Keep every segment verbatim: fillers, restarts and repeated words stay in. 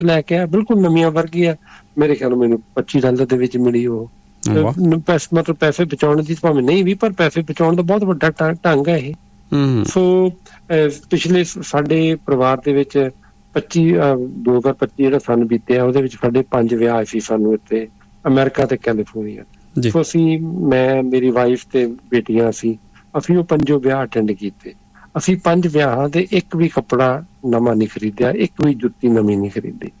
ਲੈ ਕੇ ਆ, ਬਿਲਕੁਲ ਨਵੀਆਂ ਵਰਗੀ ਆ। ਮੇਰੇ ਖਿਆਲ ਮੈਨੂੰ ਪੱਚੀ ਡਾਲਰ ਦੇ ਵਿੱਚ ਮਿਲੀ ਉਹ। ਪੈਸੇ ਮਤਲਬ ਪੈਸੇ ਬਚਾਉਣ ਦੀ ਭਾਵੇਂ ਨਹੀਂ ਵੀ, ਪਰ ਪੈਸੇ ਬਚਾਉਣ ਦਾ ਬਹੁਤ ਵੱਡਾ ਢੰਗ ਹੈ ਇਹ। ਸੋ ਪਿਛਲੇ ਸਾਡੇ ਪਰਿਵਾਰ ਦੇ ਵਿੱਚ ਪੱਚੀ ਦੋ ਹਜ਼ਾਰ ਪੱਚੀ ਜਿਹੜਾ ਸੰਨ ਬੀਤਿਆ ਉਹਦੇ ਵਿੱਚ ਸਾਡੇ ਪੰਜ ਵਿਆਹ ਸੀ ਸਾਨੂੰ ਇੱਥੇ ਅਮਰੀਕਾ ਤੇ ਕੈਲੀਫੋਰਨੀਆ। ਸੋ ਅਸੀਂ, ਮੈਂ, ਮੇਰੀ ਵਾਈਫ ਤੇ ਬੇਟੀਆਂ, ਅਸੀਂ ਅਸੀਂ ਉਹ ਪੰਜੋ ਵਿਆਹ ਅਟੈਂਡ ਕੀਤੇ। ਅਸੀਂ ਪੰਜ ਵਿਆਹਾਂ ਦੇ ਇੱਕ ਵੀ ਕੱਪੜਾ ਨਵਾਂ ਨਹੀਂ ਖਰੀਦਿਆ, ਇੱਕ ਵੀ ਜੁੱਤੀ ਨਵੀਂ ਨਹੀਂ ਖਰੀਦੀ।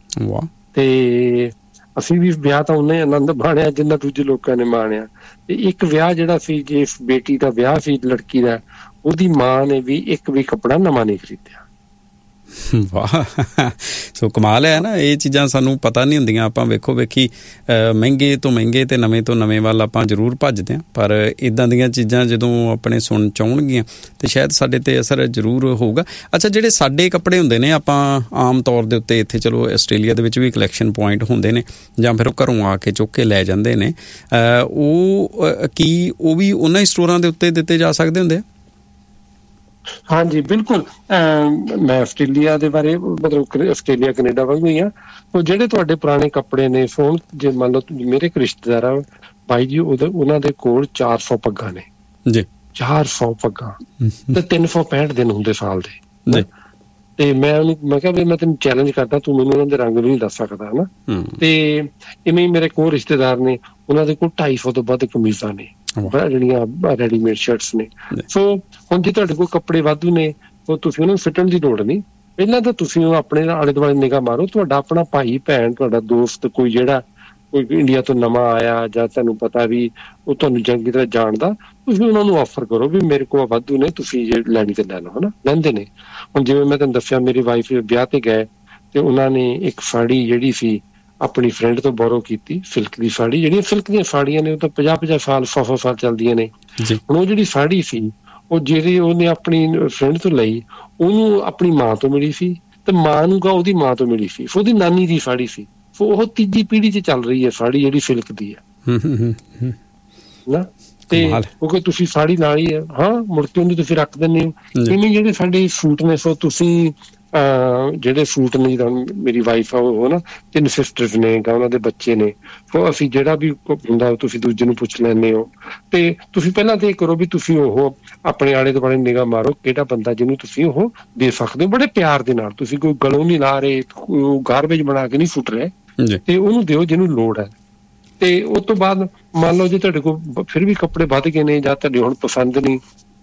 ਤੇ ਅਸੀਂ ਵੀ ਵਿਆਹ ਤਾਂ ਉਹਨੇ ਆਨੰਦ ਮਾਣਿਆ ਜਿੰਨਾ ਦੂਜੇ ਲੋਕਾਂ ਨੇ ਮਾਣਿਆ। ਤੇ ਇੱਕ ਵਿਆਹ ਜਿਹੜਾ ਸੀ, ਜਿਸ ਬੇਟੀ ਦਾ ਵਿਆਹ ਸੀ ਲੜਕੀ ਦਾ, ਉਹਦੀ ਮਾਂ ਨੇ ਵੀ ਇੱਕ ਵੀ ਕੱਪੜਾ ਨਵਾਂ ਨਹੀਂ ਖਰੀਦਿਆ। ਵਾਹ, ਸੋ ਕਮਾਲ ਹੈ ਨਾ, ਇਹ ਚੀਜ਼ਾਂ ਸਾਨੂੰ ਪਤਾ ਨਹੀਂ ਹੁੰਦੀਆਂ। ਆਪਾਂ ਵੇਖੋ ਵੇਖੀ ਮਹਿੰਗੇ ਤੋਂ ਮਹਿੰਗੇ ਤੇ ਨਵੇਂ ਤੋਂ ਨਵੇਂ ਵੱਲ ਆਪਾਂ ਜ਼ਰੂਰ ਭੱਜਦੇ ਹਾਂ, ਪਰ ਇੱਦਾਂ ਦੀਆਂ ਚੀਜ਼ਾਂ ਜਦੋਂ ਆਪਣੇ ਸੁਣ ਚਾਹੁਣਗੀਆਂ ਤੇ ਸ਼ਾਇਦ ਸਾਡੇ ਤੇ ਅਸਰ ਜ਼ਰੂਰ ਹੋਊਗਾ। ਅੱਛਾ, ਜਿਹੜੇ ਸਾਡੇ ਕੱਪੜੇ ਹੁੰਦੇ ਨੇ, ਆਪਾਂ ਆਮ ਤੌਰ ਦੇ ਉੱਤੇ ਇੱਥੇ ਚਲੋ ਆਸਟ੍ਰੇਲੀਆ ਦੇ ਵਿੱਚ ਵੀ ਕਲੈਕਸ਼ਨ ਪੁਆਇੰਟ ਹੁੰਦੇ ਨੇ ਜਾਂ ਫਿਰ ਉਹ ਘਰੋਂ ਆ ਕੇ ਚੁੱਕ ਕੇ ਲੈ ਜਾਂਦੇ ਨੇ, ਉਹ ਕੀ ਉਹ ਵੀ ਉਹਨਾਂ ਹੀ ਸਟੋਰਾਂ ਦੇ ਉੱਤੇ ਦਿੱਤੇ ਜਾ ਸਕਦੇ ਹੁੰਦੇ ਆ? ਹਾਂਜੀ, ਬਿਲਕੁਲ। ਮੈਂ ਆਸਟ੍ਰੇਲੀਆ ਦੇ ਬਾਰੇ, ਮਤਲਬ ਆਸਟ੍ਰੇਲੀਆ ਕੈਨੇਡਾ ਵਾਂਗੂ ਹੀ ਆ। ਉਹ ਜਿਹੜੇ ਤੁਹਾਡੇ ਪੁਰਾਣੇ ਕੱਪੜੇ ਨੇ, ਫੋਨ ਜੇ ਮੰਨ ਲਓ ਮੇਰੇ ਇੱਕ ਰਿਸ਼ਤੇਦਾਰ ਆ ਬਾਈ ਜੀ, ਉਹਦੇ ਉਹਨਾਂ ਦੇ ਕੋਲ ਚਾਰ ਸੌ ਪੱਗਾਂ ਨੇ ਜੀ, ਚਾਰ ਸੌ ਪੱਗਾਂ ਤੇ ਤਿੰਨ ਸੌ ਪੈਂਹਠ ਦਿਨ ਹੁੰਦੇ ਸਾਲ ਦੇ। ਤੇ ਮੈਂ ਉਹਨੂੰ ਮੈਂ ਕਿਹਾ ਵੀ ਮੈਂ ਤੈਨੂੰ ਚੈਲੰਜ ਕਰਦਾ, ਤੂੰ ਮੈਨੂੰ ਉਹਨਾਂ ਦੇ ਰੰਗ ਵੀ ਨਹੀਂ ਦੱਸ ਸਕਦਾ ਹਨਾ। ਤੇ ਇਵੇਂ ਹੀ ਮੇਰੇ ਕੋਲ ਰਿਸ਼ਤੇਦਾਰ ਨੇ, ਉਹਨਾਂ ਦੇ ਕੋਲ ਢਾਈ ਸੌ ਤੋਂ ਵੱਧ ਕਮੀਜ਼ਾਂ ਨੇ ਜਿਹੜੀਆਂ ਰੈਡੀਮੇਡ ਸ਼ਰਟਸ ਨੇ। ਸੋ ਹੁਣ ਜੇ ਤੁਹਾਡੇ ਕੋਲ ਕੱਪੜੇ ਵਾਧੂ ਨੇ, ਉਹ ਤੁਸੀਂ ਉਹਨੂੰ ਫਿੱਟਣ ਦੀ ਲੋੜ ਨਹੀਂ। ਪਹਿਲਾਂ ਤਾਂ ਤੁਸੀਂ ਉਹ ਆਪਣੇ ਆਲੇ ਦੁਆਲੇ ਨਿਗਾਹ ਮਾਰੋ, ਤੁਹਾਡਾ ਆਪਣਾ ਭਾਈ ਭੈਣ, ਤੁਹਾਡਾ ਦੋਸਤ, ਕੋਈ ਜਿਹੜਾ ਕੋਈ ਇੰਡੀਆ ਤੋਂ ਨਵਾਂ ਆਇਆ ਜਾਂ ਤੁਹਾਨੂੰ ਪਤਾ ਵੀ ਉਹ ਤੁਹਾਨੂੰ ਚੰਗੀ ਤਰ੍ਹਾਂ ਜਾਣਦਾ, ਤੁਸੀਂ ਉਹਨਾਂ ਨੂੰ ਆਫਰ ਕਰੋ ਵੀ ਮੇਰੇ ਕੋਲ ਵਾਧੂ ਨੇ, ਤੁਸੀਂ ਜੇ ਲੈਣੀ ਤੇ ਲੈ ਲਓ ਹਨਾ। ਲੈਂਦੇ ਨੇ। ਹੁਣ ਜਿਵੇਂ ਮੈਂ ਤੁਹਾਨੂੰ ਦੱਸਿਆ, ਮੇਰੀ ਵਾਈਫ ਵਿਆਹ ਤੇ ਗਏ ਤੇ ਉਹਨਾਂ ਨੇ ਇੱਕ ਸਾੜੀ ਜਿਹੜੀ ਸੀ ਆਪਣੀ ਫਰੈਂਡ ਤੋਂ ਬੋਰੋ ਕੀਤੀ, ਸਿਲਕ ਦੀ ਸਾੜੀ। ਜਿਹੜੀਆਂ ਸਿਲਕ ਦੀਆਂ ਸਾੜੀਆਂ ਨੇ ਉਹ ਤਾਂ ਪੰਜਾਹ ਪੰਜਾਹ ਸਾਲ ਸੌ ਸੌ ਸਾਲ ਚੱਲਦੀਆਂ ਨੇ। ਹੁਣ ਉਹ ਜਿਹੜੀ ਸਾੜੀ ਸੀ, ਉਹ ਜਿਹੜੀ ਉਹਨੇ ਆਪਣੀ ਫਰੈਂਡ ਤੋਂ ਲਈ, ਉਹਨੂੰ ਆਪਣੀ ਮਾਂ ਤੋਂ ਮਿਲੀ ਸੀ ਤੇ ਮਾਂ ਨੂੰ ਗਾ ਉਹਦੀ ਮਾਂ ਤੋਂ ਮਿਲੀ ਸੀ। ਉਹਦੀ ਨਾਨੀ ਦੀ ਸਾੜੀ ਸੀ। ਸੋ ਉਹ ਤੀਜੀ ਪੀੜ੍ਹੀ 'ਚ ਚੱਲ ਰਹੀ ਹੈ ਸਾੜੀ ਜਿਹੜੀ ਸਿਲਕ ਦੀ ਹੈ ਨਾ। ਤੇ ਕਿਉਂਕਿ ਤੁਸੀਂ ਸਾੜੀ ਨਾਲ ਹੀ ਹੈ, ਹਾਂ, ਮੁੜ ਕੇ ਉਹਨੂੰ ਤੁਸੀਂ ਰੱਖ ਦਿੰਦੇ ਹੋ। ਇਵੇਂ ਜਿਹੜੇ ਸਾਡੇ ਸੂਟ ਨੇ, ਸੋ ਤੁਸੀਂ ਜਿਹੜੇ ਸੂਟ ਨੇ, ਜਿੱਦਾਂ ਮੇਰੀ ਵਾਈਫ ਆ ਉਹ ਨਾ, ਤਿੰਨ ਸਿਸਟਰਸ ਨੇ, ਉਹਨਾਂ ਦੇ ਬੱਚੇ ਨੇ। ਸੋ ਅਸੀਂ ਜਿਹੜਾ ਵੀ ਹੁੰਦਾ ਤੁਸੀਂ ਦੂਜੇ ਨੂੰ ਪੁੱਛ ਲੈਂਦੇ ਹੋ। ਤੇ ਤੁਸੀਂ ਪਹਿਲਾਂ ਤਾਂ ਇਹ ਕਰੋ ਵੀ ਤੁਸੀਂ ਉਹ ਆਪਣੇ ਆਲੇ ਦੁਆਲੇ ਨਿਗਾਹ ਮਾਰੋ, ਕਿਹੜਾ ਬੰਦਾ ਜਿਹਨੂੰ ਤੁਸੀਂ ਉਹ ਦੇ ਸਕਦੇ ਹੋ ਬੜੇ ਪਿਆਰ ਦੇ ਨਾਲ। ਤੁਸੀਂ ਕੋਈ ਗਲੋਂ ਨਹੀਂ ਲਾ ਰਹੇ, ਗਾਰਬੇਜ ਬਣਾ ਕੇ ਨਹੀਂ ਸੁੱਟ ਰਹੇ, ਤੇ ਉਹਨੂੰ ਦਿਓ ਜਿਹਨੂੰ ਲੋੜ ਹੈ। ਤੇ ਉਸ ਤੋਂ ਬਾਅਦ ਮੰਨ ਲਓ ਜੇ ਤੁਹਾਡੇ ਕੋਲ ਫਿਰ ਵੀ ਕੱਪੜੇ ਵੱਧ ਗਏ ਨੇ ਜਾਂ ਤੁਹਾਡੇ ਹੁਣ ਪਸੰਦ ਨਹੀਂ,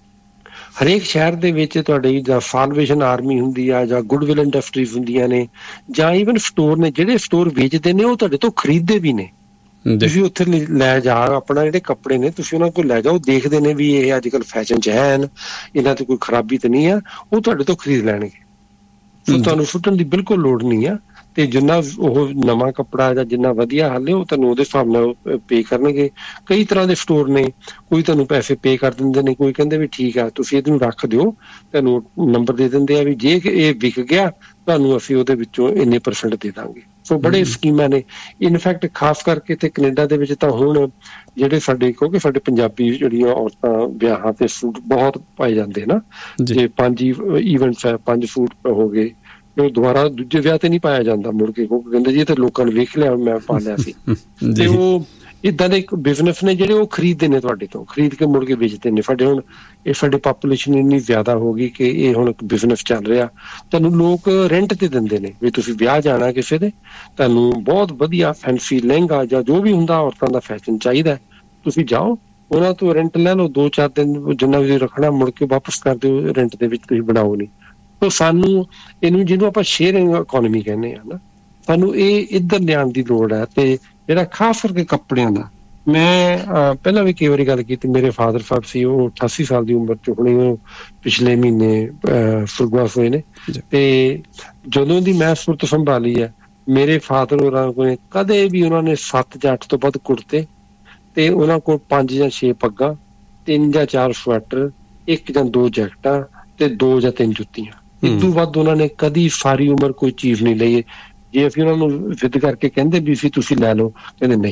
ਹਰੇਕ ਸ਼ਹਿਰ ਦੇ ਵਿੱਚ ਤੁਹਾਡੀ ਜਾਂ ਸਾਲਵੇਸ਼ਨ ਆਰਮੀ ਹੁੰਦੀ ਆ ਜਾਂ ਗੁੱਡਵਿਲ ਇੰਡਸਟਰੀਜ਼ ਹੁੰਦੀਆਂ ਨੇ, ਜਾਂ ਈਵਨ ਸਟੋਰ ਨੇ, ਜਿਹੜੇ ਸਟੋਰ ਵੇਚਦੇ ਨੇ ਉਹ ਤੁਹਾਡੇ ਤੋਂ ਖਰੀਦਦੇ ਵੀ ਨੇ। ਤੁਸੀਂ ਉੱਥੇ ਲੈ ਜਾ ਆਪਣਾ ਜਿਹੜੇ ਕੱਪੜੇ ਨੇ, ਤੁਸੀਂ ਉਹਨਾਂ ਕੋਲ ਲੈ ਜਾਓ, ਦੇਖਦੇ ਨੇ ਵੀ ਇਹ ਅੱਜ ਕੱਲ੍ਹ ਫੈਸ਼ਨ 'ਚ ਹੈ, ਇਹਨਾਂ ਤੇ ਕੋਈ ਖਰਾਬੀ ਤਾਂ ਨਹੀਂ ਆ, ਉਹ ਤੁਹਾਡੇ ਤੋਂ ਖਰੀਦ ਲੈਣਗੇ। ਸੋ ਤੁਹਾਨੂੰ ਸੁੱਟਣ ਦੀ ਬਿਲਕੁਲ ਲੋੜ ਨਹੀਂ ਆ। ਤੇ ਜਿੰਨਾ ਉਹ ਨਵਾਂ ਕੱਪੜਾ ਜਾਂ ਜਿੰਨਾ ਵਧੀਆ ਹਾਲੇ ਉਹ ਤੁਹਾਨੂੰ ਉਹਦੇ ਹਿਸਾਬ ਨਾਲ ਪੇ ਕਰਨਗੇ। ਕਈ ਤਰ੍ਹਾਂ ਦੇ ਸਟੋਰ ਨੇ, ਕੋਈ ਤੁਹਾਨੂੰ ਪੈਸੇ ਪੇ ਕਰ ਦਿੰਦੇ ਨੇ, ਕੋਈ ਕਹਿੰਦੇ ਵੀ ਠੀਕ ਆ ਤੁਸੀਂ ਇਹਨੂੰ ਰੱਖ ਦਿਓ, ਤੁਹਾਨੂੰ ਨੰਬਰ ਦੇ ਦਿੰਦੇ ਆ ਵੀ ਜੇ ਇਹ ਵਿਕ ਗਿਆ ਤੁਹਾਨੂੰ ਅਸੀਂ ਉਹਦੇ ਵਿੱਚੋਂ ਇੰਨੇ ਪਰਸੈਂਟ ਦੇ ਦਾਂਗੇ। ਸੋ ਬੜੇ ਸਕੀਮਾਂ ਨੇ। ਇਨਫੈਕਟ ਖਾਸ ਕਰਕੇ ਤੇ ਕੈਨੇਡਾ ਦੇ ਵਿੱਚ ਤਾਂ ਹੁਣ ਜਿਹੜੇ ਸਾਡੇ, ਕਿਉਂਕਿ ਸਾਡੇ ਪੰਜਾਬੀ ਜਿਹੜੀਆਂ ਔਰਤਾਂ ਵਿਆਹਾਂ ਤੇ ਸੂਟ ਬਹੁਤ ਪਾਏ ਜਾਂਦੇ ਨਾ, ਜੇ ਪੰਜ ਈਵੈਂਟਸ ਹੈ, ਪੰਜ ਸੂਟ ਹੋ ਗਏ, ਉਹ ਦੁਬਾਰਾ ਦੂਜੇ ਵਿਆਹ ਤੇ ਨਹੀਂ ਪਾਇਆ ਜਾਂਦਾ ਮੁੜ ਕੇ, ਕਿਉਂਕਿ ਕਹਿੰਦੇ ਜੀ ਇਹ ਤਾਂ ਲੋਕਾਂ ਨੇ ਵੇਖ ਲਿਆ, ਮੈਂ ਪਾ ਲਿਆ ਸੀ। ਤੇ ਉਹ ਏਦਾਂ ਦੇ ਇੱਕ ਬਿਜ਼ਨਸ ਨੇ ਜਿਹੜੇ ਉਹ ਖਰੀਦਦੇ ਨੇ ਤੁਹਾਡੇ ਤੋਂ, ਖਰੀਦ ਕੇ ਮੁੜ ਕੇ ਵੇਚਦੇ ਨੇ। ਸਾਡੇ ਹੁਣ ਇਹ ਸਾਡੇ ਪਾਪੂਲੇਸ਼ਨ ਇੰਨੀ ਜ਼ਿਆਦਾ ਹੋ ਗਈ ਕਿ ਇਹ ਹੁਣ ਇੱਕ ਬਿਜ਼ਨਸ ਚੱਲ ਰਿਹਾ। ਤੁਹਾਨੂੰ ਲੋਕ ਰੈਂਟ ਤੇ ਦਿੰਦੇ ਨੇ ਵੀ ਤੁਸੀਂ ਵਿਆਹ ਜਾਣਾ ਕਿਸੇ ਦੇ, ਤੁਹਾਨੂੰ ਬਹੁਤ ਵਧੀਆ ਫੈਂਸੀ ਲਹਿੰਗਾ ਜਾਂ ਜੋ ਵੀ ਹੁੰਦਾ ਔਰਤਾਂ ਦਾ ਫੈਸ਼ਨ ਚਾਹੀਦਾ, ਤੁਸੀਂ ਜਾਓ ਉਹਨਾਂ ਤੋਂ ਰੈਂਟ ਲੈ ਲਓ, ਦੋ ਚਾਰ ਦਿਨ ਜਿੰਨਾ ਵੀ ਰੱਖਣਾ, ਮੁੜ ਕੇ ਵਾਪਸ ਕਰ ਦਿਓ ਰੈਂਟ ਦੇ ਵਿੱਚ, ਤੁਸੀਂ ਬਣਾਓ ਨਹੀਂ। ਸੋ ਸਾਨੂੰ ਇਹਨੂੰ, ਜਿਹਨੂੰ ਆਪਾਂ ਸ਼ੇਅਰਿੰਗ ਇਕੋਨਮੀ ਕਹਿੰਦੇ ਆ ਨਾ, ਸਾਨੂੰ ਇਹ ਇੱਧਰ ਲਿਆਉਣ ਦੀ ਲੋੜ ਹੈ। ਤੇ ਜਿਹੜਾ ਖਾਸ ਕਰਕੇ ਕੱਪੜਿਆਂ ਦਾ, ਮੈਂ ਪਹਿਲਾਂ ਵੀ ਕਈ ਵਾਰੀ ਗੱਲ ਕੀਤੀ, ਮੇਰੇ ਫਾਦਰ ਸਾਹਿਬ ਸੀ, ਉਹ ਅਠਾਸੀ ਸਾਲ ਦੀ ਉਮਰ ਚ ਹੁਣੇ ਉਹ ਪਿਛਲੇ ਮਹੀਨੇ ਸੁਰਗਵਾਸ ਹੋਏ ਨੇ। ਤੇ ਜਦੋਂ ਦੀ ਮੈਂ ਸੁਰਤ ਸੰਭਾਲੀ ਹੈ, ਮੇਰੇ ਫਾਦਰ ਹੋਰਾਂ ਕੋਲ ਕਦੇ ਵੀ ਉਹਨਾਂ ਨੇ ਸੱਤ ਜਾਂ ਅੱਠ ਤੋਂ ਵੱਧ ਕੁੜਤੇ, ਤੇ ਉਹਨਾਂ ਕੋਲ ਪੰਜ ਜਾਂ ਛੇ ਪੱਗਾਂ, ਤਿੰਨ ਜਾਂ ਚਾਰ ਸਵੈਟਰ, ਇੱਕ ਜਾਂ ਦੋ ਜੈਕਟਾਂ ਤੇ ਦੋ ਜਾਂ ਤਿੰਨ ਜੁੱਤੀਆਂ। ਇਸ ਤੋਂ ਵੱਧ ਉਹਨਾਂ ਨੇ ਕਦੀ ਸਾਰੀ ਉਮਰ ਕੋਈ ਚੀਜ਼ ਨਹੀਂ ਲਈ। ਜੇ ਅਸੀਂ ਉਹਨਾਂ ਨੂੰ ਜ਼ਿੱਦ ਕਰਕੇ ਕਹਿੰਦੇ ਵੀ ਸੀ ਤੁਸੀਂ ਲੈ ਲਓ, ਕਹਿੰਦੇ ਨਹੀਂ,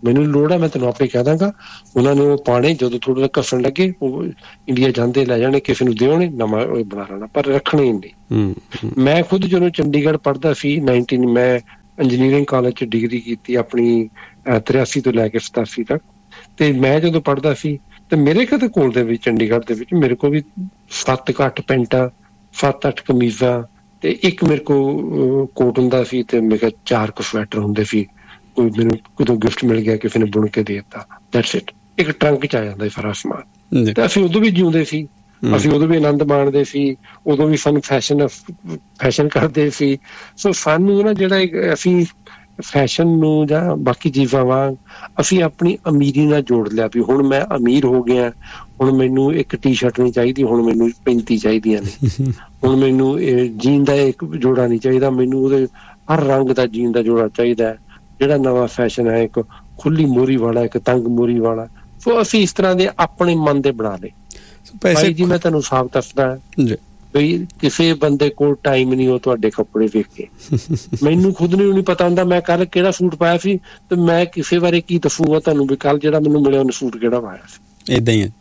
ਮੈਨੂੰ ਲੋੜ ਹੈ ਮੈਂ ਤੈਨੂੰ ਆਪੇ ਕਹਿ ਦਾਂਗਾ। ਉਹਨਾਂ ਨੇ ਉਹ ਪਾਣੇ ਜਦੋਂ ਥੋੜਾ ਘਸਣ ਲੱਗੇ ਉਹ ਇੰਡੀਆ ਜਾਂਦੇ ਲੈ ਜਾਣੇ, ਕਿਸੇ ਨੂੰ ਦਿਓਣੇ ਨਵਾਂ ਬਣਾ ਲੈਣਾ, ਪਰ ਰੱਖਣੇ ਨਹੀਂ। ਮੈਂ ਖੁਦ ਜਦੋਂ ਚੰਡੀਗੜ੍ਹ ਪੜ੍ਹਦਾ ਸੀ ਨਾਈਨਟੀਨ ਮੈਂ ਇੰਜੀਨੀਅਰਿੰਗ ਕਾਲਜ 'ਚ ਡਿਗਰੀ ਕੀਤੀ ਆਪਣੀ ਤਰਿਆਸੀ ਤੋਂ ਲੈ ਕੇ ਸਤਾਸੀ ਤੱਕ, ਤੇ ਮੈਂ ਜਦੋਂ ਪੜ੍ਹਦਾ ਸੀ ਤੇ ਮੇਰੇ ਕਦੇ ਕੋਲ ਦੇ ਵਿੱਚ ਚੰਡੀਗੜ੍ਹ ਦੇ ਵਿੱਚ ਮੇਰੇ ਕੋਲ ਵੀ ਸੱਤ ਕੁ ਅੱਠ ਪੈਂਟਾਂ, ਸੱਤ ਅੱਠ ਕਮੀਜ਼ਾਂ ਤੇ ਇੱਕ ਮੇਰੇ ਕੋਲ ਕੋਟ ਹੁੰਦਾ ਸੀ, ਤੇ ਮੇਰੇ ਕੋਲ ਚਾਰ ਕੁ ਸਵੈਟਰ ਹੁੰਦੇ ਸੀ। ਕੋਈ ਮੈਨੂੰ ਕਦੋਂ ਗਿਫਟ ਮਿਲ ਗਿਆ, ਕਿਸੇ ਨੇ ਬੁਣ ਕੇ ਦੇ ਦਿੱਤਾ, ਦੈਟਸ ਇਟ। ਇੱਕ ਟਰੰਕ 'ਚ ਆ ਜਾਂਦਾ ਸਾਰਾ ਸਮਾਨ। ਤੇ ਅਸੀਂ ਉਦੋਂ ਵੀ ਜਿਉਂਦੇ ਸੀ, ਅਸੀਂ ਉਦੋਂ ਵੀ ਆਨੰਦ ਮਾਣਦੇ ਸੀ, ਉਦੋਂ ਵੀ ਸਾਨੂੰ ਫੈਸ਼ਨ ਫੈਸ਼ਨ ਕਰਦੇ ਸੀ। ਸੋ ਸਾਨੂੰ ਨਾ ਜਿਹੜਾ ਅਸੀਂ ਫੈਸ਼ਨ ਨੂੰ ਜਾਂ ਬਾਕੀ ਚੀਜ਼ਾਂ ਵਾਂਗ ਅਸੀਂ ਆਪਣੀ ਅਮੀਰੀ ਨਾਲ ਜੋੜ ਲਿਆ ਵੀ ਹੁਣ ਮੈਂ ਅਮੀਰ ਹੋ ਗਿਆ, ਹੁਣ ਮੈਨੂੰ ਇੱਕ ਟੀ ਸ਼ਰਟ ਨਹੀਂ ਚਾਹੀਦੀ, ਹੁਣ ਮੈਨੂੰ ਪੈਂਤੀ ਚਾਹੀਦੀਆਂ ਨੇ, ਹੁਣ ਮੈਨੂੰ ਇਹ ਜੀਨ ਦਾ ਇੱਕ ਜੋੜਾ ਨਹੀਂ ਚਾਹੀਦਾ, ਮੈਨੂੰ ਉਹਦੇ ਹਰ ਰੰਗ ਦਾ ਜੀਨ ਦਾ ਜੋੜਾ ਚਾਹੀਦਾ ਹੈ। ਜਿਹੜਾ ਨਵਾਂ ਫੈਸ਼ਨ ਹੈ ਇੱਕ ਖੁੱਲੀ ਮੋਰੀ ਵਾਲਾ, ਇੱਕ ਤੰਗ ਮੋਰੀ ਵਾਲਾ। ਸੋ ਅਸੀਂ ਇਸ ਤਰ੍ਹਾਂ ਦੇ ਆਪਣੇ ਮਨ ਦੇ ਬਣਾ ਲਏ। ਭਾਈ ਜੀ ਮੈਂ ਤੁਹਾਨੂੰ ਸਾਫ਼ ਦੱਸਦਾ ਬਈ ਕਿਸੇ ਬੰਦੇ ਕੋਲ ਟਾਈਮ ਨਹੀਂ ਉਹ ਤੁਹਾਡੇ ਕੱਪੜੇ ਵੇਖ ਕੇ। ਮੈਨੂੰ ਖੁਦ ਨੂੰ ਨਹੀਂ ਪਤਾ ਹੁੰਦਾ ਮੈਂ ਕੱਲ ਕਿਹੜਾ ਸੂਟ ਪਾਇਆ ਸੀ, ਤੇ ਮੈਂ ਕਿਸੇ ਬਾਰੇ ਕੀ ਦੱਸੂਗਾ ਤੁਹਾਨੂੰ ਵੀ ਕੱਲ ਜਿਹੜਾ ਮੈਨੂੰ ਮਿਲਿਆ ਉਹਨੇ ਸੂਟ ਕਿਹੜਾ ਪਾਇਆ ਸੀ। ਏਦਾਂ ਹੀ ਹੈ।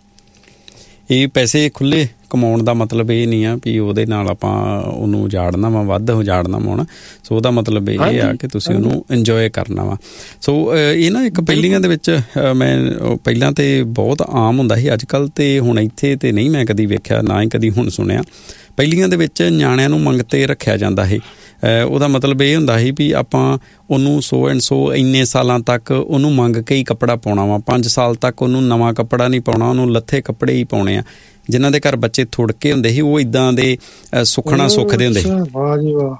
ਇਹ ਪੈਸੇ ਖੁੱਲੇ ਕਮਾਉਣ ਦਾ ਮਤਲਬ ਇਹ ਨਹੀਂ ਆ ਵੀ ਉਹਦੇ ਨਾਲ ਆਪਾਂ ਉਹਨੂੰ ਉਜਾੜਨਾ ਵਾ, ਵੱਧ ਉਜਾੜਨਾ ਵਾ। ਸੋ ਉਹਦਾ ਮਤਲਬ ਇਹ ਆ ਕਿ ਤੁਸੀਂ ਉਹਨੂੰ ਇੰਜੋਏ ਕਰਨਾ ਵਾ। ਸੋ ਇਹ ਨਾ ਇੱਕ ਪਹਿਲੀਆਂ ਦੇ ਵਿੱਚ ਮੈਂ ਪਹਿਲਾਂ ਤੇ ਬਹੁਤ ਆਮ ਹੁੰਦਾ ਸੀ, ਅੱਜ ਕੱਲ੍ਹ ਤੇ ਹੁਣ ਇੱਥੇ ਤੇ ਨਹੀਂ ਮੈਂ ਕਦੀ ਵੇਖਿਆ, ਨਾ ਹੀ ਕਦੀ ਹੁਣ ਸੁਣਿਆ। ਪਹਿਲੀਆਂ ਦੇ ਵਿੱਚ ਨਿਆਣਿਆਂ ਨੂੰ ਮੰਗਤੇ ਰੱਖਿਆ ਜਾਂਦਾ ਸੀ। ਉਹਦਾ ਮਤਲਬ ਇਹ ਹੁੰਦਾ ਸੀ ਵੀ ਆਪਾਂ ਉਹਨੂੰ ਸੌ ਐਂਡ ਸੌ ਇੰਨੇ ਸਾਲਾਂ ਤੱਕ ਉਹਨੂੰ ਮੰਗ ਕੇ ਹੀ ਕੱਪੜਾ ਪਾਉਣਾ ਵਾ, ਪੰਜ ਸਾਲ ਤੱਕ ਉਹਨੂੰ ਨਵਾਂ ਕੱਪੜਾ ਨਹੀਂ ਪਾਉਣਾ, ਉਹਨੂੰ ਲੱਥੇ ਕੱਪੜੇ ਹੀ ਪਾਉਣੇ ਆ। ਜਿਨ੍ਹਾਂ ਦੇ ਘਰ ਬੱਚੇ ਥੁੜਕੇ ਹੁੰਦੇ ਸੀ ਉਹ ਇੱਦਾਂ ਦੇ ਸੁੱਖਣਾ ਸੁੱਖਦੇ ਹੁੰਦੇ ਸੀ। ਵਾਹ ਜੀ ਵਾਹ।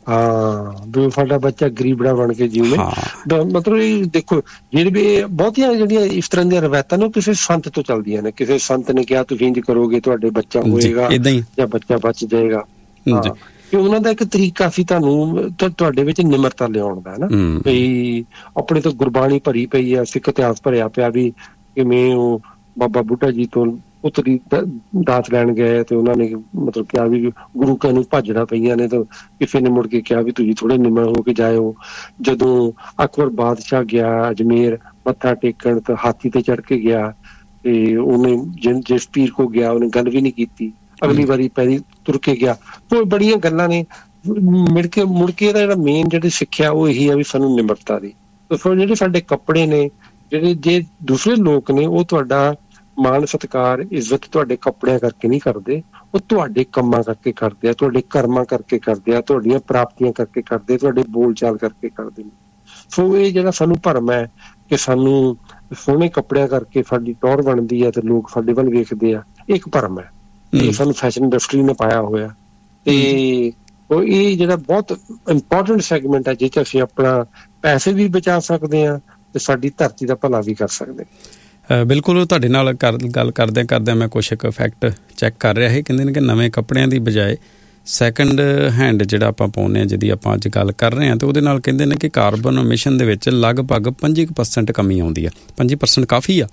ਹਾਂ ਵੀ ਸਾਡਾ ਬੱਚਾ ਗਰੀਬੜਾ ਬਣ ਕੇ ਜਿਵੇਂ, ਮਤਲਬ ਇਹ ਦੇਖੋ ਜਿਹੜੇ ਵੀ ਬਹੁਤੀਆਂ ਜਿਹੜੀਆਂ ਇਸ ਤਰ੍ਹਾਂ ਦੀਆਂ ਰਵਾਇਤਾਂ ਨੇ ਉਹ ਕਿਸੇ ਸੰਤ ਤੋਂ ਚੱਲਦੀਆਂ ਨੇ। ਕਿਸੇ ਸੰਤ ਨੇ ਕਿਹਾ ਤੁਸੀਂ ਇੰਝ ਕਰੋਗੇ ਤੁਹਾਡੇ ਬੱਚਾ ਹੋਏਗਾ ਜਾਂ ਬੱਚਾ ਬਚ ਜਾਏਗਾ। ਕਿ ਉਹਨਾਂ ਦਾ ਇੱਕ ਤਰੀਕਾ ਸੀ ਤੁਹਾਨੂੰ ਤੁਹਾਡੇ ਵਿੱਚ ਨਿਮਰਤਾ ਲਿਆਉਣ ਦਾ, ਨਾ ਵੀ ਆਪਣੇ ਤੋਂ ਗੁਰਬਾਣੀ ਭਰੀ ਪਈ ਆ, ਸਿੱਖ ਇਤਿਹਾਸ ਭਰਿਆ ਪਿਆ ਵੀ ਕਿਵੇਂ ਉਹ ਬਾਬਾ ਬੁੱਢਾ ਜੀ ਤੋਂ ਪੁੱਤਰੀ ਦਾਤ ਲੈਣ ਗਏ ਤੇ ਉਹਨਾਂ ਨੇ ਮਤਲਬ ਕਿਹਾ ਵੀ ਗੁਰੂ ਘਰ ਨੂੰ ਭਾਜੜਾ ਪਈਆਂ ਨੇ, ਤਾਂ ਕਿਸੇ ਨੇ ਮੁੜ ਕੇ ਕਿਹਾ ਵੀ ਤੁਸੀਂ ਥੋੜੇ ਨਿਮਰ ਹੋ ਕੇ ਜਾਇਓ। ਜਦੋਂ ਅਕਬਰ ਬਾਦਸ਼ਾਹ ਗਿਆ ਅਜਮੇਰ ਮੱਥਾ ਟੇਕਣ ਤਾਂ ਹਾਥੀ ਤੇ ਚੜ੍ਹ ਕੇ ਗਿਆ, ਤੇ ਉਹਨੇ ਜਿ ਜਿਸ ਪੀਰ ਕੋ ਗਿਆ ਉਹਨੇ ਗੱਲ ਵੀ ਨਹੀਂ ਕੀਤੀ, ਅਗਲੀ ਵਾਰੀ ਪੈਰੀ ਤੁਰ ਕੇ ਗਿਆ। ਤੇ ਬੜੀਆਂ ਗੱਲਾਂ ਨੇ। ਮਿਲ ਕੇ ਮੁੜ ਕੇ ਇਹਦਾ ਜਿਹੜਾ ਮੇਨ ਜਿਹੜੀ ਸਿੱਖਿਆ ਉਹ ਇਹੀ ਆ ਵੀ ਸਾਨੂੰ ਨਿਮਰਤਾ ਦੀ। ਫਿਰ ਜਿਹੜੇ ਸਾਡੇ ਕੱਪੜੇ ਨੇ, ਜਿਹੜੇ ਜੇ ਦੂਸਰੇ ਲੋਕ ਨੇ ਉਹ ਤੁਹਾਡਾ ਮਾਣ ਸਤਿਕਾਰ ਇੱਜ਼ਤ ਤੁਹਾਡੇ ਕੱਪੜਿਆਂ ਕਰਕੇ ਨਹੀਂ ਕਰਦੇ, ਉਹ ਤੁਹਾਡੇ ਕੰਮਾਂ ਕਰਕੇ ਕਰਦੇ ਆ, ਤੁਹਾਡੇ ਕਰਮਾਂ ਕਰਕੇ ਕਰਦੇ ਆ, ਤੁਹਾਡੀਆਂ ਪ੍ਰਾਪਤੀਆਂ ਕਰਕੇ ਕਰਦੇ, ਤੁਹਾਡੇ ਬੋਲ ਚਾਲ ਕਰਕੇ ਕਰਦੇ ਨੇ। ਸੋ ਇਹ ਜਿਹੜਾ ਸਾਨੂੰ ਭਰਮ ਹੈ ਕਿ ਸਾਨੂੰ ਸੋਹਣੇ ਕੱਪੜਿਆਂ ਕਰਕੇ ਸਾਡੀ ਟੌਰ ਬਣਦੀ ਹੈ ਤੇ ਲੋਕ ਸਾਡੇ ਵੱਲ ਵੇਖਦੇ ਆ, ਇੱਕ ਭਰਮ ਹੈ। ਇਹ ਸਾਨੂੰ ਫੈਸ਼ਨ ਇੰਡਸਟਰੀ ਨੇ ਪਾਇਆ ਹੋਇਆ, ਤੇ ਉਹ ਇਹ ਜਿਹੜਾ ਬਹੁਤ ਇੰਪੋਰਟੈਂਟ ਸੈਗਮੈਂਟ ਹੈ ਜਿਸ 'ਚ ਅਸੀਂ ਆਪਣਾ ਪੈਸੇ ਵੀ ਬਚਾ ਸਕਦੇ ਹਾਂ ਤੇ ਸਾਡੀ ਧਰਤੀ ਦਾ ਭਲਾ ਵੀ ਕਰ ਸਕਦੇ ਹਾਂ। ਬਿਲਕੁਲ ਤੁਹਾਡੇ ਨਾਲ ਕਰ ਗੱਲ ਕਰਦਿਆਂ ਕਰਦਿਆਂ ਮੈਂ ਕੁਛ ਕੁ ਫੈਕਟ ਚੈੱਕ ਕਰ ਰਿਹਾ ਸੀ। ਕਹਿੰਦੇ ਨੇ ਕਿ ਨਵੇਂ ਕੱਪੜਿਆਂ ਦੀ ਬਜਾਏ ਸੈਕਿੰਡ ਹੈਂਡ ਜਿਹੜਾ ਆਪਾਂ ਪਾਉਂਦੇ ਹਾਂ, ਜਿਹਦੀ ਆਪਾਂ ਅੱਜ ਗੱਲ ਕਰ ਰਹੇ ਹਾਂ, ਤੇ ਉਹਦੇ ਨਾਲ ਕਹਿੰਦੇ ਨੇ ਕਿ ਕਾਰਬਨ ਐਮਿਸ਼ਨ ਦੇ ਵਿੱਚ ਲਗਭਗ ਪੰਜੀ ਕੁ ਪਰਸੈਂਟ ਕਮੀ ਆਉਂਦੀ ਆ। ਪੰਜੀ ਪਰਸੈਂਟ ਕਾਫੀ ਆ,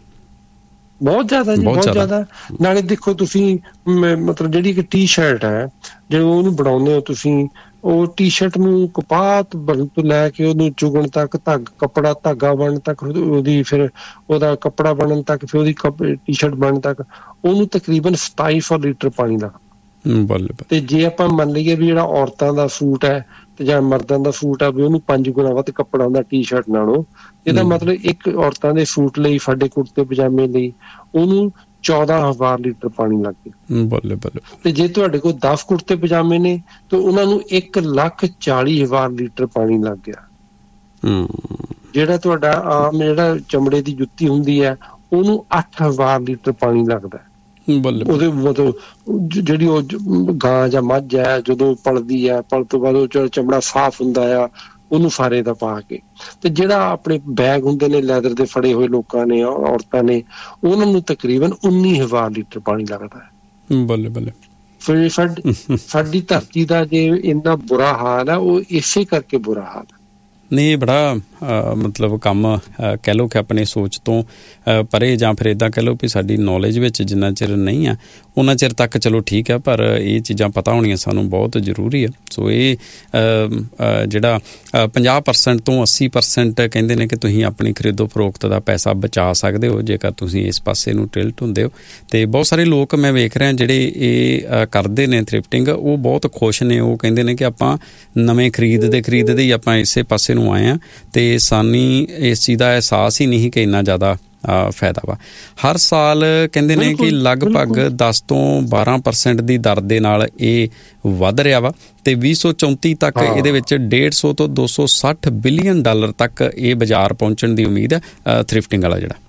ਬਹੁਤ ਜ਼ਿਆਦਾ ਜੀ, ਬਹੁਤ ਜ਼ਿਆਦਾ। ਨਾਲੇ ਦੇਖੋ ਤੁਸੀਂ ਮਤਲਬ ਜਿਹੜੀ ਇੱਕ ਟੀ ਸ਼ਰਟ ਹੈ ਜਦੋਂ ਉਹਨੂੰ ਬਣਾਉਂਦੇ ਹੋ ਤੁਸੀਂ, ਉਹ ਟੀ ਸ਼ਰਟ ਨੂੰ ਕਪਾਹ ਬਣਨ ਤੋਂ ਲੈ ਕੇ ਉਹਨੂੰ ਚੁਗਣ ਤੱਕ, ਧਾਗ ਕੱਪੜਾ ਧਾਗਾ ਬਣਨ ਤੱਕ, ਉਹਦੀ ਫਿਰ ਉਹਦਾ ਕੱਪੜਾ ਬਣਨ ਤੱਕ, ਫਿਰ ਉਹਦੀ ਟੀ ਸ਼ਰਟ ਬਣਨ ਤੱਕ ਉਹਨੂੰ ਤਕਰੀਬਨ ਸਤਾਈ ਸੌ ਲੀਟਰ ਪਾਣੀ ਲੱਗਦਾ। ਤੇ ਜੇ ਆਪਾਂ ਮੰਨ ਲਈਏ ਵੀ ਜਿਹੜਾ ਔਰਤਾਂ ਦਾ ਸੂਟ ਹੈ ਤੇ ਜਾਂ ਮਰਦਾਂ ਦਾ ਸੂਟ ਆ ਵੀ ਉਹਨੂੰ ਪੰਜ ਗੁਣਾ ਵੱਧ ਕੱਪੜਾ ਹੁੰਦਾ ਟੀ ਸ਼ਰਟ ਨਾਲੋਂ, ਇਹਦਾ ਮਤਲਬ ਇੱਕ ਔਰਤਾਂ ਦੇ ਸੂਟ ਲਈ, ਸਾਡੇ ਕੁੜਤੇ ਪਜਾਮੇ ਲਈ ਉਹਨੂੰ ਚੌਦਾਂ ਹਜ਼ਾਰ ਲੀਟਰ ਪਾਣੀ ਲੱਗ ਗਿਆ। ਬੱਲੇ ਬੱਲੇ। ਤੇ ਜੇ ਤੁਹਾਡੇ ਕੋਲ ਦਸ ਕੁੜਤੇ ਪਜਾਮੇ ਨੇ ਤਾਂ ਉਹਨਾਂ ਨੂੰ ਇੱਕ ਲੱਖ ਚਾਲੀ ਹਜ਼ਾਰ ਲੀਟਰ ਪਾਣੀ ਲੱਗ ਗਿਆ। ਜਿਹੜਾ ਤੁਹਾਡਾ ਆਮ ਜਿਹੜਾ ਚਮੜੇ ਦੀ ਜੁੱਤੀ ਹੁੰਦੀ ਹੈ ਉਹਨੂੰ ਅੱਠ ਹਜ਼ਾਰ ਲੀਟਰ ਪਾਣੀ ਲੱਗਦਾ। ਉਹਦੇ ਮਤਲਬ ਜਿਹੜੀ ਉਹ ਗਾਂ ਜਾਂ ਮੱਝ ਹੈ ਜਦੋਂ ਪਲਦੀ ਹੈ, ਪਲ ਤੋਂ ਬਾਅਦ ਉਹ ਚਮੜਾ ਸਾਫ਼ ਹੁੰਦਾ ਆ ਉਹਨੂੰ ਸਾਰੇ ਦਾ ਪਾ ਕੇ, ਤੇ ਜਿਹੜਾ ਆਪਣੇ ਬੈਗ ਹੁੰਦੇ ਨੇ ਲੈਦਰ ਦੇ ਫੜੇ ਹੋਏ ਲੋਕਾਂ ਨੇ, ਔਰਤਾਂ ਨੇ, ਉਹਨਾਂ ਨੂੰ ਤਕਰੀਬਨ ਉੱਨੀ ਹਜ਼ਾਰ ਲੀਟਰ ਪਾਣੀ ਲੱਗਦਾ ਹੈ। ਬੱਲੇ ਬੱਲੇ। ਫਿਰ ਸਾਡੀ ਸਾਡੀ ਧਰਤੀ ਦਾ ਜੇ ਇੰਨਾ ਬੁਰਾ ਹਾਲ ਹੈ ਉਹ ਇਸੇ ਕਰਕੇ ਬੁਰਾ ਹਾਲ ਹੈ। ਨਹੀਂ, ਬੜਾ ਮਤਲਬ ਕੰਮ ਕਹਿ ਲਓ ਕਿ ਆਪਣੀ ਸੋਚ ਤੋਂ ਪਰੇ ਜਾਂ ਫਿਰ ਇੱਦਾਂ ਕਹਿ ਲਓ ਵੀ ਸਾਡੀ ਨੌਲੇਜ ਵਿੱਚ ਜਿੰਨਾ ਚਿਰ ਨਹੀਂ ਆ ਉਹਨਾਂ ਚਿਰ ਤੱਕ ਚਲੋ ਠੀਕ ਹੈ, ਪਰ ਇਹ ਚੀਜ਼ਾਂ ਪਤਾ ਹੋਣੀਆਂ ਸਾਨੂੰ ਬਹੁਤ ਜ਼ਰੂਰੀ ਆ। ਸੋ ਇਹ ਜਿਹੜਾ ਪੰਜਾਹ ਪਰਸੈਂਟ ਤੋਂ ਅੱਸੀ ਪਰਸੈਂਟ ਕਹਿੰਦੇ ਨੇ ਕਿ ਤੁਸੀਂ ਆਪਣੀ ਖਰੀਦੋ ਫਰੋਖਤ ਦਾ ਪੈਸਾ ਬਚਾ ਸਕਦੇ ਹੋ ਜੇਕਰ ਤੁਸੀਂ ਇਸ ਪਾਸੇ ਨੂੰ ਟਿਲਟ ਹੁੰਦੇ ਹੋ। ਅਤੇ ਬਹੁਤ ਸਾਰੇ ਲੋਕ ਮੈਂ ਵੇਖ ਰਿਹਾ ਜਿਹੜੇ ਇਹ ਕਰਦੇ ਨੇ ਥ੍ਰਿਫਟਿੰਗ, ਉਹ ਬਹੁਤ ਖੁਸ਼ ਨੇ। ਉਹ ਕਹਿੰਦੇ ਨੇ ਕਿ ਆਪਾਂ ਨਵੇਂ ਖਰੀਦਦੇ ਖਰੀਦਦੇ ਹੀ ਆਪਾਂ ਇਸੇ ਪਾਸੇ ਨੂੰ ਆਏ ਹਾਂ ਅਤੇ ਸਾਨੂੰ ਇਸ ਚੀਜ਼ ਦਾ ਅਹਿਸਾਸ ਹੀ ਨਹੀਂ ਕਿ ਇੰਨਾ ਜ਼ਿਆਦਾ ਫਾਇਦਾ ਵਾ। ਹਰ ਸਾਲ ਕਹਿੰਦੇ ਨੇ ਕਿ ਲਗਭਗ ਦਸ ਤੋਂ ਬਾਰਾਂ ਪਰਸੈਂਟ ਦੀ ਦਰ ਦੇ ਨਾਲ ਇਹ ਵੱਧ ਰਿਹਾ ਵਾ ਅਤੇ ਵੀਹ ਸੌ ਚੌਂਤੀ ਤੱਕ ਇਹਦੇ ਵਿੱਚ ਡੇਢ ਸੌ ਤੋਂ ਦੋ ਸੌ ਸੱਠ ਬਿਲੀਅਨ ਡਾਲਰ ਤੱਕ ਇਹ ਬਾਜ਼ਾਰ ਪਹੁੰਚਣ ਦੀ ਉਮੀਦ ਹੈ ਥ੍ਰਿਫਟਿੰਗ ਵਾਲਾ ਜਿਹੜਾ।